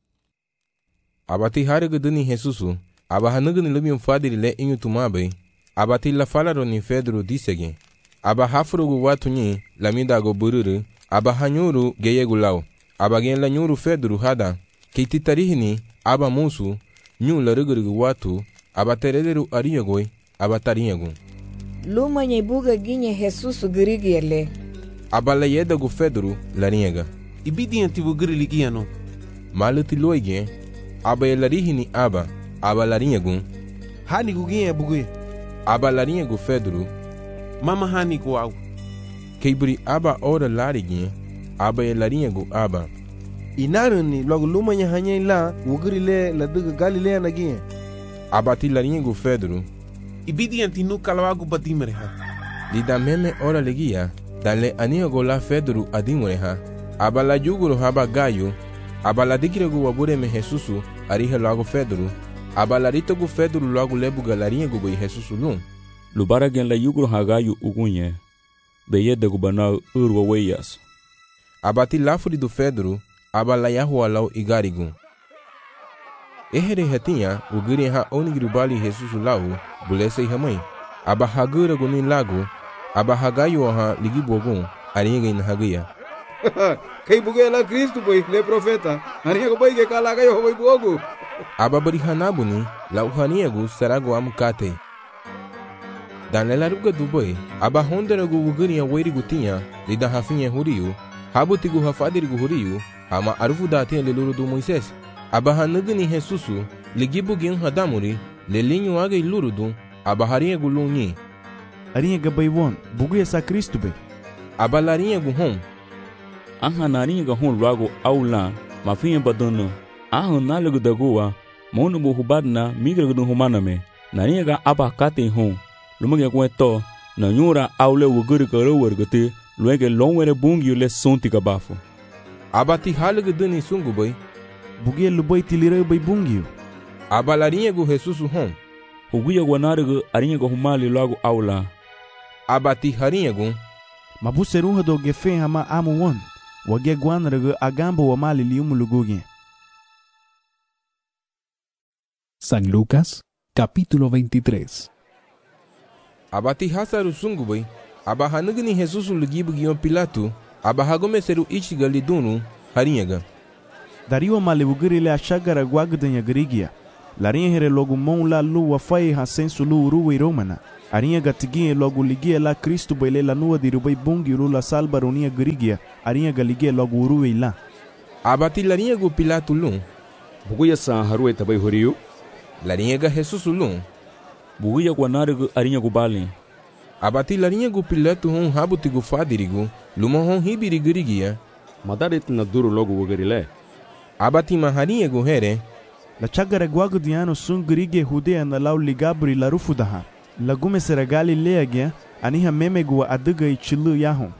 Abati harigu duni Jesusu, aba hanuguni lumium fadiri le inyu tumabe, abati la falaro ni Pedro disege, aba hafrugu watu nyi, lamidago bururu, aba hanyuru geyegu lau, aba gen la nyuru Pedro hada, keititarihini, aba musu, nyu la rugurigu watu, aba terederu ariagoi, aba tariagu. Luma nyebuga ginye Jesusu girigiele. Aba la yedagu Pedro lariaga. Ibidi antivu giriligiano. Maluti loige, aba yelarihini aba lariagu. Hani guginye bugui. Aba lariagu Pedro. Mama hani guau. Keibri aba ora larigi, aba yelariagu aba. Inaruni logo luma nya hanya ila, wugirile la duga Galilea nagie. Abati laringu Pedro. Ibidi antinu kalawagu badimereha. Lida meme ora legia, dale aniago la Pedro adimureha. Abala juguro haba gayo, abala digiregu wabureme Jesusu, arihe logo Pedro. Abala ritogu Pedro logo lebuga laringu boi Jesusu lun. Lubaragen la juguro hagayo ugunye, beyede gubanau urwa weyas. Abati lafuri do Pedro, abala yahua lau igarigu. Ehere hatinha, o guri ha onigribali Jesusu lau, bulese hamai. Aba hagura gunin lago, aba hagayo ha ligibogun, aringa in hagaya. Kay bugela Cristo boy, le profeta. Aringa boy ke kala gayo boy buogu. Aba bari hanabuni, la uhaniagu sarago amkate. Dan la ruga do boy, aba honderagu uguri ya wairi gutinha, lida hafinha huriu, habutigu hafadirigu huriu, ama arufu dati leluru do Moisés. Aba hanugni Jesusu, ligibu gin hadamuri, lelinho aga ilurudu, aba harinha gulunyi. Arinha gabaywon, bugu esa Cristo be. Aba larinha guhom. Aha narinha gahon logo aula, mafinha badano. Aha nalagu dagua, monu buhubadna migra do humaname. Narinha ga aba kate hon. Lumage kweto, na nyura aule wuguri karo wargate, luege longwere bungi le sonti kabafo. Aba ti halugu duni sungu boy. Bugia luboi tilire bai bungio. Aba larinha gu Jesusu hom. Huguya guanarigu arinha gu humali logo aula. Aba ti harinha gu. Mabuserunha do gefen hama amu won. Wagia guanarigu agambo wa mali liumu lugugie. San Lucas, capítulo 23. Aba ti hasaru sungu boy. Aba hanugni Jesusu lugibu gion Pilato. Aba hagome seru ichiga lidunu harinha ga. Dario malevugiri le ashagara guagdanya garigia. Larinha here logo mão la lua fai hasensu lu uruwe romana. Arinha gatiginha logo ligia la Cristo baile la nua dirubai bungi la salba ronia garigia. Arinha galigia logo uruwe la. Abati larinha gu Pilato lum. Buguya sa haruwe tabai horiu. Larinha ga Jesus lum. Buguya guanare gu arinha gu bali. Abati larinha gu Pilato hon habuti gu fadirigu. Luma hon hibiri garigia. Madarit na duro logo wugarile. Abati maharinha gu here. La chagara guagdiano sun grige hudea na lau ligabri la rufudaha. La gume sera Galilea gya aniha meme gua aduga I chilu yahon.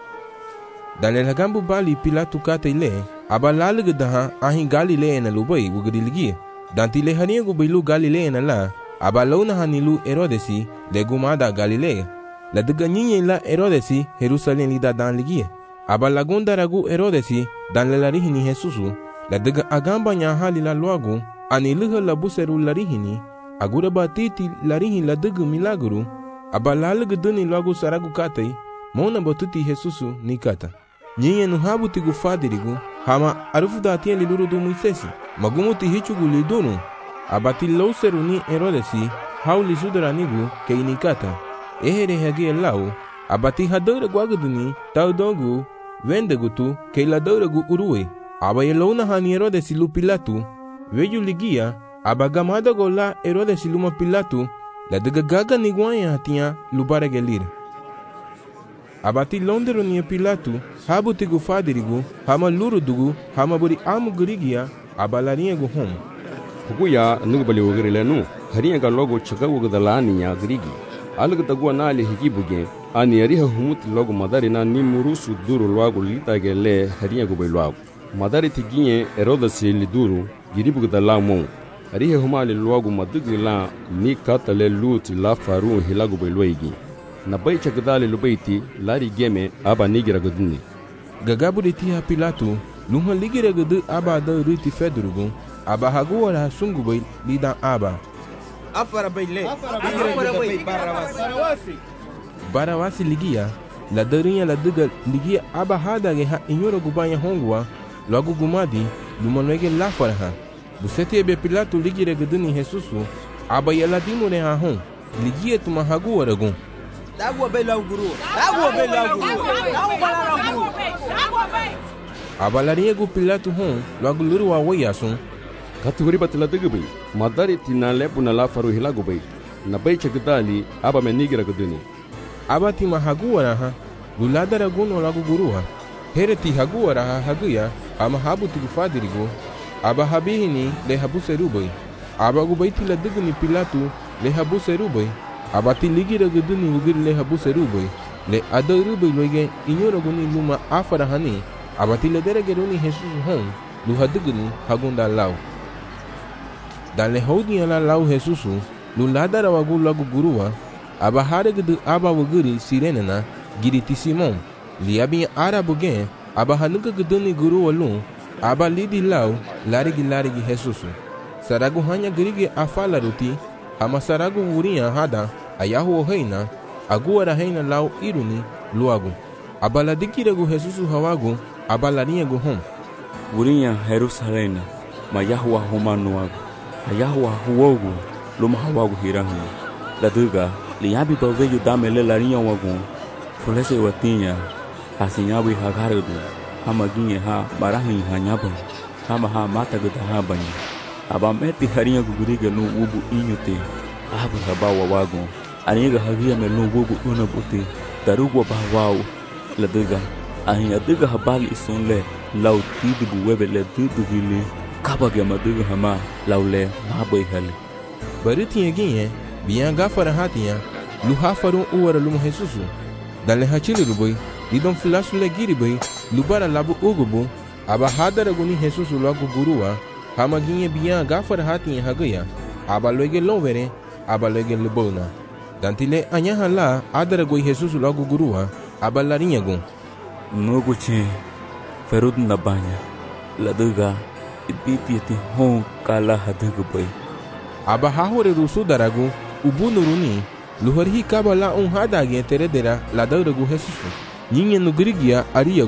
Dale la gambu bali Pilato kata ile aba lalige daha ahin Galilea na lubai wugriligi. Danti le harinha gu bilu Galilea na la aba launa hanilu Herodesi le gumada Galilea. La duga nyinye la Herodesi Jerusalem lida dan ligi. Aba lagunda ragu Herodesi dan le larihini Jesusu. La duga agamba nyahali la luagu aniluha la buseru larihini agura batiti larihin la duga milagru aba lalige duni luagu saragu katai mona batuti Jesusu ni kata. Nyinye nuhabuti gu fadirigu hama arufu da atien liluru du Moisesi magumuti hichugu lidunu abati lauseru ni Herodesi hauli sudaranigu keini kata ehere hagi lau abati hadore guaguduni taudogu vendegutu keila doregu uruwe aba yelona hani Herodesi lu Pilato veju ligia aba gamada gola Herodesi luma Pilato la daga gaga niguanya hatia lubara gelir abati londero ni Pilato habuti gu fadirigu hama luru dugu hama buri amu gurigia aba larinha gu hom Buguya nugbali wugarile nu harinha ga logo chaka wugdalani ya grigi alga tagua na ali higi buge ani ariha humut logo madari na nimurusu duru logo litage le harinha gu bailogo madari tiginye Herodesi liduru giribu gdala mon ariha humali logo madugila ni katale luti la faru hilago bailoigi na bai chakdali lubaiti lari geme aba nigira gudni gagaburi tiha Pilato lumha ligira gudu aba da ruti fedrugu aba haguwara sungu bai lidan aba afara baile barawasi ligia la darinha la duga ligia aba hada ge ha inyoro gubanya hongwa logo gumadi lumanwege la farha busete be Pilato ligira guduni Jesusu aba yala dimure ha hon ligia tuma haguwara gun dagwa bela guru aba larinha gu Pilato hon logo luru wa wayasun katuri batla dugbi madari tinale puna la faru hilago bai na bai chakdali aba menigira guduni aba ti mahaguwara ha luladara guno logo guruha hereti haguwara ha haguya ama habuti gu fadirigo aba habihini le habuserubai aba gu baiti la dugni Pilato le habuserubai aba ti ligira guduni ugir le habuserubai le adarubai loige inyoro guni luma afara hani aba ti le deregeruni Jesus hon lu hadugni hagunda lau dan le hodi ala lau Jesusu lu ladara wagu lagu gurua aba haregdu aba wuguri sirenena giriti Simon liabi arabu gen aba hanuga guduni gurua lu aba lidi lau larigi Jesusu saragu hanya gerige afala ruti ama saragu wuria hada ayahu heina aguara heina lau iruni luagu aba ladikiragu Jesusu hawagu aba larinha gu hom wuria Jerusalem ma Yahwa humanuagu ayahu huogu luma hawagu hirahu la duga liabi baveju damele larinha wagu fulese watinya hasinyawi hagarudu hama ginye ha barahi hanyaba hama ha mata guda ha banyi aba meti harinha gugurige nu ubu inyute abu habawa wagu aniga hagia melu ubu unabuti darugo bawau la duga ahinya duga habali isunle lau tidibu webele dudugili kabage maduga hama laule mabai hali baritinha ginye biya gafara hatiya lu hafaru uwara lumu Jesusu dan le hachili rubai lidon fulasu le giribai lu bara labu ugubu aba hadara guni Jesusu logo gurua hama ginye biya gafara hatiya hagaya aba loige lovere aba loige lubona dantile anyaha la adara goi Jesusu logo gurua aba larinha gun nuguche ferud na banya laduga ibiti hon kala haduga bai aba hahore rusu daragu ubunuruni luhari kaba la hadage teredera la dauragu Jesusu nyinye nugrigia ariagwa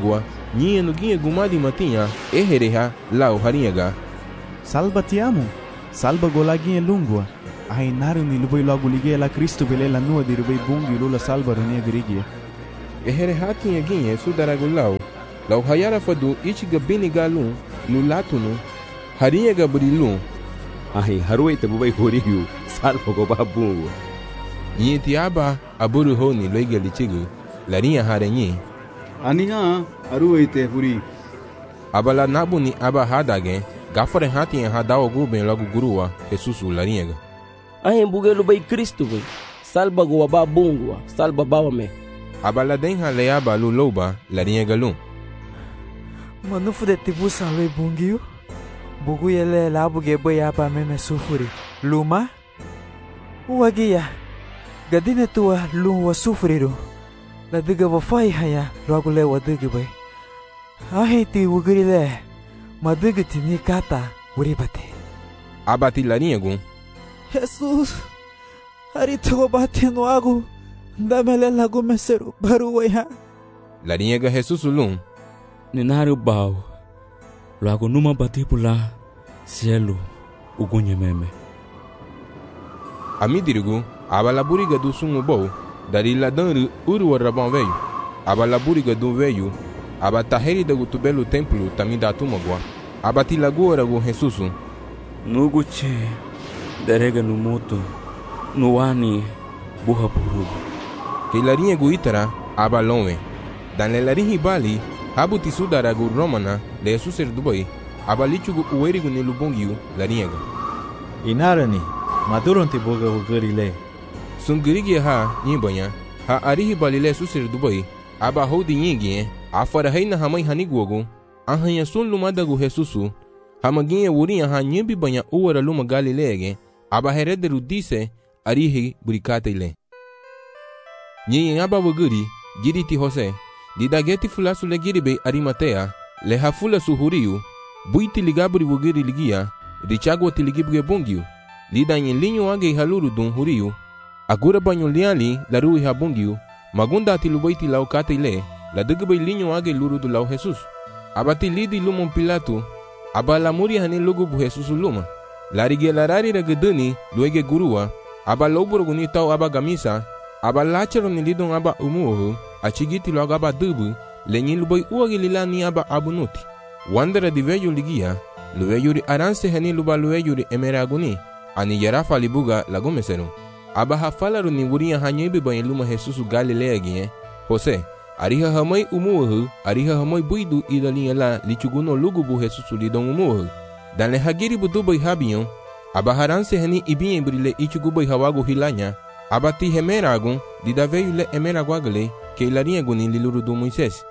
Nyinha no guinha gumadi matinha, ehereha, lau harinhaga. Salva te amo, salva golaguinha lungua. Ai naru ni luboi logo ligue la Cristo bele la nua di rubei bungi lula salva ronia grigia. Ehereha tinha guinha sudarago lau hayara fadu ichiga bini galun, lulatunu, harinhaga burilun. Ai harui te bubai horiu, salva go babungu. Nyinha tiaba aburu honi loiga lichigu, larinha harenyi. Aniha aruai te huri. Abala nabuni aba hadage, gafare hati en hadao guben logo gurua, Jesus larinhaga. Ahem bugelo bai Cristo bai. Salba go aba bungua, salba bawame. Abala denha leaba luloba, larinhaga lun. Manufu de tibusa loi bungiu. Bugu yele labuge bai aba meme sufuri. Luma? Uagia. Gadine tua lun wa sufuriru. La diga wa fai haya logo le wa diga bai. Ahe ti wugiri le. Ma diga ti ni kata uribate. Abati larinhagu. Jesus, harito bate no agu, damele lago mesero baruwa. Larinhaga Jesus lun. Ninaru bau, logo numa bati pula, cielo, ugunye meme. Amidirigu, abala buriga do sumo bou, dari ladanru uru rabão veio. Abala buriga do veio, abataheri da gutubelo templo tamida tumagua. Abati lagoa go Jesus. Nuguche. Derega no moto, no ani, burra burugo. Que larinhagu itara, abalonwe. Dan lelarinhi bali, habuti sudaragu romana, le suser dubai, abalichugu uerigu ni lubongiu, larinhaga. Inarani, maduronti boga ugarile. Sungirigi ha, nyibanya, ha arihi bali le suser dubai, abahodi nyingie, afara heina hamai haniguogu, ahanya sun lumadagu Jesusu, hamaginha urinha ha nyimbi banya uara luma galilege, aba herederu dise arihi burikate ile. Nyi aba wuguri giriti Jose didageti fulasu le giribe Arimatea le hafula suhuriu buiti ligaburi wuguri ligia richagwa tiligibge bungiu lidanyi linyo age haluru dun huriu agura banyo liali larui ha bungiu magunda tilubaiti laukate ile la dugbe linyo age luru du lau Jesus abati lidi lumon Pilato abala muri hani lugu bu Jesus luma larige larari ragedani luege gurua aba loburo ni tau aba gamisa aba lachero ni lidon aba umuhu achigiti logo aba dubu lenyi lubai uagi lilani aba abunuti wandera di veyo ligia lueyuri aranse hani luba lueyuri emeraguni ani yarafa libuga lagomesero aba hafalaru ni wuria hanyebi bayin luma Jesus Galilea gie Jose ariha hamai umuhu ariha hamai buidu idali la lichuguno lugubu Jesus lidon umuhu dan le hagiri budubai habion abaharanse hani ibien brile ichugubai hawagu hilanya abati hemeragun didaveyu le emeraguagale que ilarinhagu ni liluru do Moisés.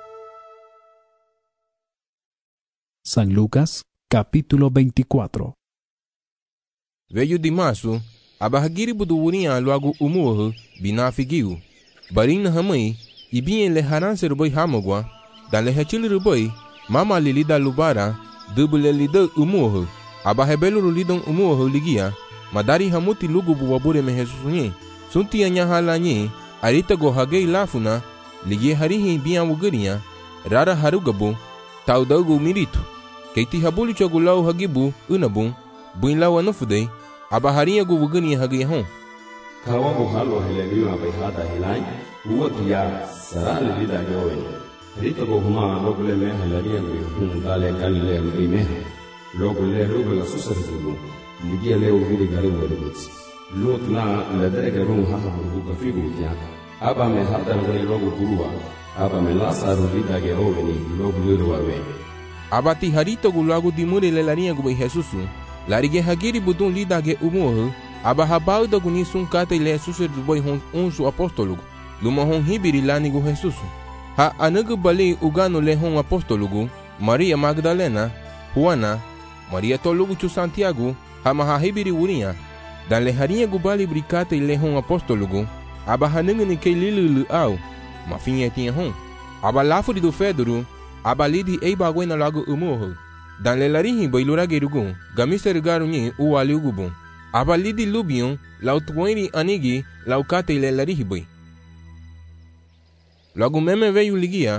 San Lucas, capítulo 24. Veio de março, abahagiri buduurinha logo umuhu binafigiu barina hamai ibien le haranse rubai hamagua dan le hachil rubai mama lilida lubara dubule lida umuhu abahebelu lidon umuhu ligia madari hamuti lugu buwabure me Jesusunye sunti anya halanyi arita go hagei lafuna ligie harihi bian wugurinya rara harugabu taudagu miritu keiti habuli chogulau hagibu unabu buinlau anufudei abaharinha gu wugurinya hagei hon kawago halo helemiwa baihada helai uotia sarale lida jowe rita go huma logule me helaria gu dale galile me logule la susarzugu ligia leo vile gari wadibutsi lotna ladrega rum haha buga figu kya aba me hadar wani logo gurua aba me lasaru lida ge roveni logo luru wawe abati harito gu lagu dimure le larinha gu Jesusu larige hagiri budun lida ge umuhu aba habauda gu nisun kate le susur du boy hon unsu apostolugu luma hon hibiri lani gu Jesusu ha anagu bali ugano le hon apostolugu Maria Magdalena Juana Maria tolugu chu Santiago hama hibiri urinha dan le harinha gu bali bricate le hon apostolugu aba hanungu ni ke lilu au mafinha tinha hon aba lafuri do Fedro aba lidi ei bagwena lagu umuhu dan le larihi bailura gerugu gamiser garunyi uwali ugubun aba lidi lubion lautueri anigi laukate le larihi bai lagu meme veio ligia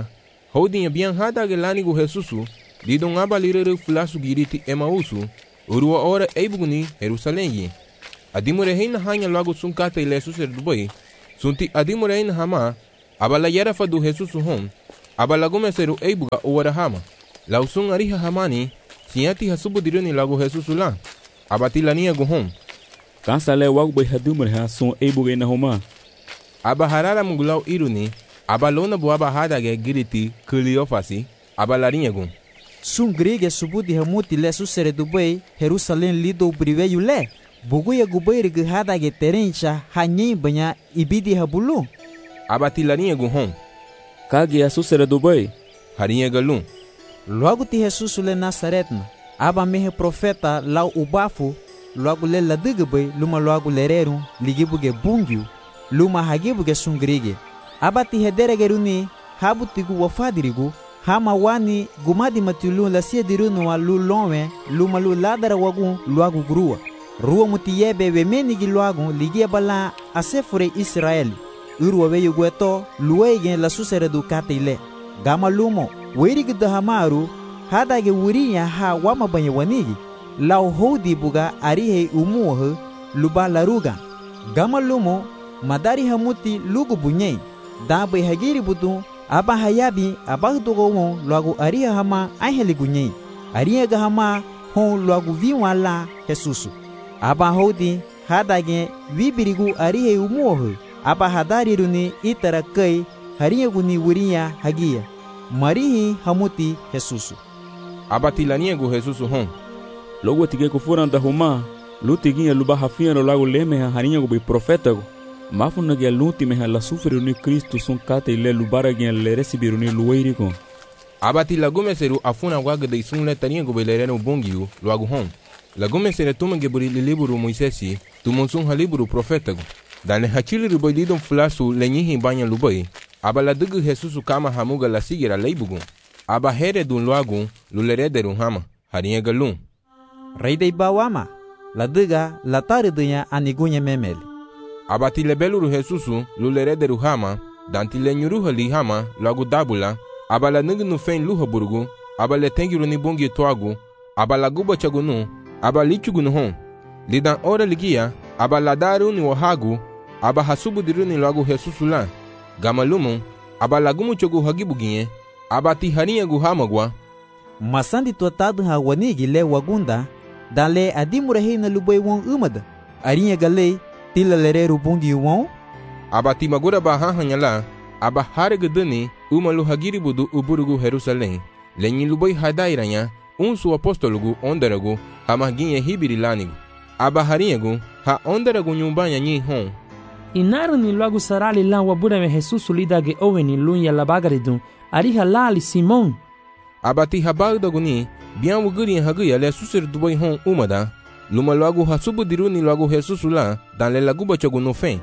Hodin bian hada gelani gu Jesusu, lidon abalirere flasu giriti Emausu, urua ora eibuguni Jerusalém. Adimure heina hanya logo sunkata ile suser dubai, sunti adimure heina hama, abala yarafa do Jesusu hon, abala gomeseru eibuga uwara hama. Lausun ariha hamani, siati hasubu diruni lago Jesusu la, abatilania gu hon. Kansa le wagu bai hadimure ha sun eibuga ina homa. Abaharara mugulau iruni, abalona buaba hadage giriti kuliofasi, abalarinha gun. Sun grige subudi hamuti le susere dubai, Jerusalém lido briveyu le. Buguya gubai rigi hadage terencha hanyi banya ibidi habulu. Abatilarinha gun hon. Kage a susere dubai. Harinha galun. Logo ti Jesus le Nazaretna, aba mehe profeta lau ubafu, logo le ladigabai luma logo lererum, ligibuge bungiu, luma hagibuge sungrige. Aba ti hederegeruni, habutigu wafadirigu, hama wani gumadi matilu la siedirunu wa lu lonwe, luma lu ladara wagu logo grua. Rua muti yebe we menigi logo ligia bala asefure Israeli. Urwa we yugueto, luwegen la susere du katile. Gama lumo, werigi dahamaru, hadage wuriya ha wama banye wanigi, lau hodi buga arihe umuhe, luba laruga. Gama lumo, madari hamuti lugu bunyei, dabe hagiri budu, aba hayabi, abagdogo won, luagu ariha hama aheli gunyei, ariha gahama hon luagu viwa la Jesusu. Aba hodi, hadage vibirigu arihe umuhe, aba hadari runi itara kai, hariya guni wuriya hagia. Marihi hamuti Jesusu. Abatilania gu Jesusu hon. Logo tige kufuranda homa, lutiginha luba hafia no lago leme harinha gu bi profeta gu. Mafuna ge luti meha la sufre ni Cristo sun kate ile lubara ge le recibiru ni luweiri gu. Abatilagume seru afuna waga de sun le tania gu belereno bongiu luagu hon. Lagume sere tumange buri liburu Moisesi, tumonsun haliburu profeta gu. Dane hachili rubai lidon flasu lenyihi banya lubai. Aba la dugu Jesusu kama hamuga la sigira leibugun. Aba here dun luagun lulerederun hama. Harinha galun. Rei de bawama. La duga la taridunya anigunya memeli. Aba tilebeluru Jesusu lulerederu hama. Dantile nyuruha li hama luagu dabula. Aba la nugu nufen luha burgu. Aba le tengiru ni bungi toagu. Aba la guba chagunu. Aba lichugu nuhon. Lidan ora ligia. Aba la daru ni wahagu. Aba hasubu diru ni luagu Jesusu la. Gamalumu, abalagumu chogu hagibuginye, abati harinha gu hamagwa. Masandi tuatadu ha wanigi le wagunda, dale adimure na lubai won umada. Arinha gale, tila lereru bungi won. Abati magura bahahanyala, aba haregedani, umalu hagiribudu uburugu Jerusalém. Lenyi lubai hadairanya, unsu apostolugu onderagu, hamaginye hibiri lanigu. Aba harinha gu, ha onderagu nyumbanya nyi hon. Inaru ni logo sarali la wabura me Jesus lidage oveni lunya la bagaridun ariha lali Simon. Abati habagdaguni bian wuguri haguya le susir dubai hon umada luma logo hasubu diruni logo Jesus la dan le laguba choguno fen.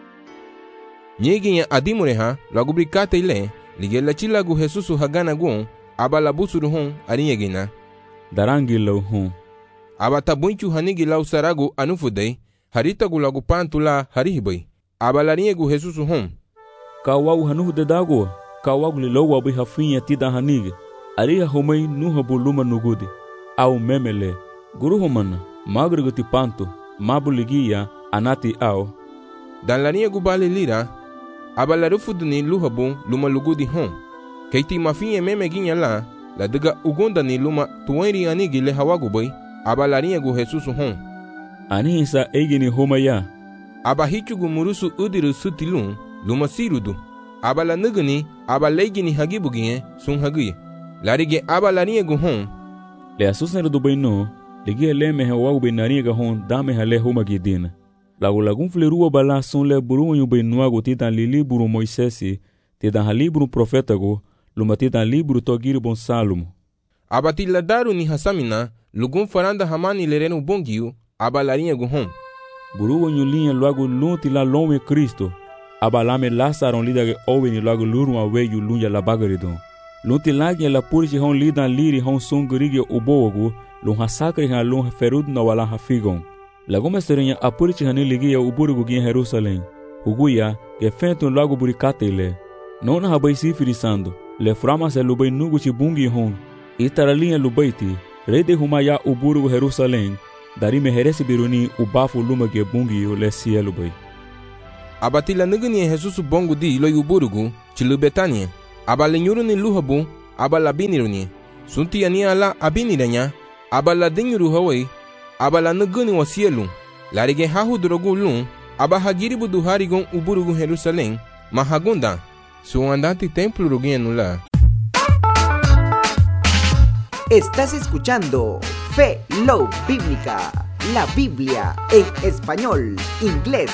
Nyegi adimure ha logo brikate ile lige la chilagu Jesus hagana gon abala busuru hon arinyegina darangi lo hon. Abata bunchu hanigi lau saragu anufudei harita gulagu pantula harihibai. Abalarinha gu Jesusu hon. Kawagu hanuhu de dago, kawagu lilowa abi hafinha tida hanige. Ariha homei nuha buluma nugudi. Au memele, guru homana, magruguti panto, mabuligia, anati au. Dan larinha gu bale lira, abalarufuduni luhabu luma lugudi hon. Keiti mafinha memeginha la diga ugonda ni luma tuwairi anigi le hawagu bai, abalarinha gu Jesusu hon. Anihisa egini homaya. Aba hichugu murusu udiru sutilun luma sirudu. Aba la nuguni aba leigini hagibuginye sun hagiye. Larige aba larinha gu hon. Le asusneru du baino, ligie le mehe wagu bainarinha ga hon dame hale homa gidina. Lagu lagun flerua bala sun le buru yu bainuagu titan li liburu Moisesi, titan ha liburu profeta gu, luma titan liburu togiri bon Salomo. Aba tiladaru ni hasamina, lugun faranda hamani lerenu bongiu, aba larinha gu hon. Buru nyulinha logo lunti la lome Cristo. Abalame Lázaro lidage oveni logo luru aweyu lunya la bagaridon. Lunti lagi la purichi hon lidan liri hon sungurigi ubogu, lun hasakri han lun ferud na wala hafigon. Lagume serinya apurichi hani ligia uburugu gin Jerusalém. Uguya, que fentun logo burikate ile. Nona habai sifirisando, le frama se lubai nugu chi bungi hon, istaralinha lubaiti, rei de humaya uburu Jerusalém, dari meheresi biruni ubafu lumage bungi le sia lubai. Abatila nigni Jesus bongo di lo yuburugu, chilu Betania, abalinyuru ni luhabu, abalabiniruni, sunti ani ala abiniranya, abaladinyuru hawai, abala nigni wasielu, larige hahu drogu lum, abahagiribu duharigon uburugu Jerusalém, mahagunda, su andante templo rugienula. Estás escuchando Fe Love Bíblica, la Biblia en español, inglés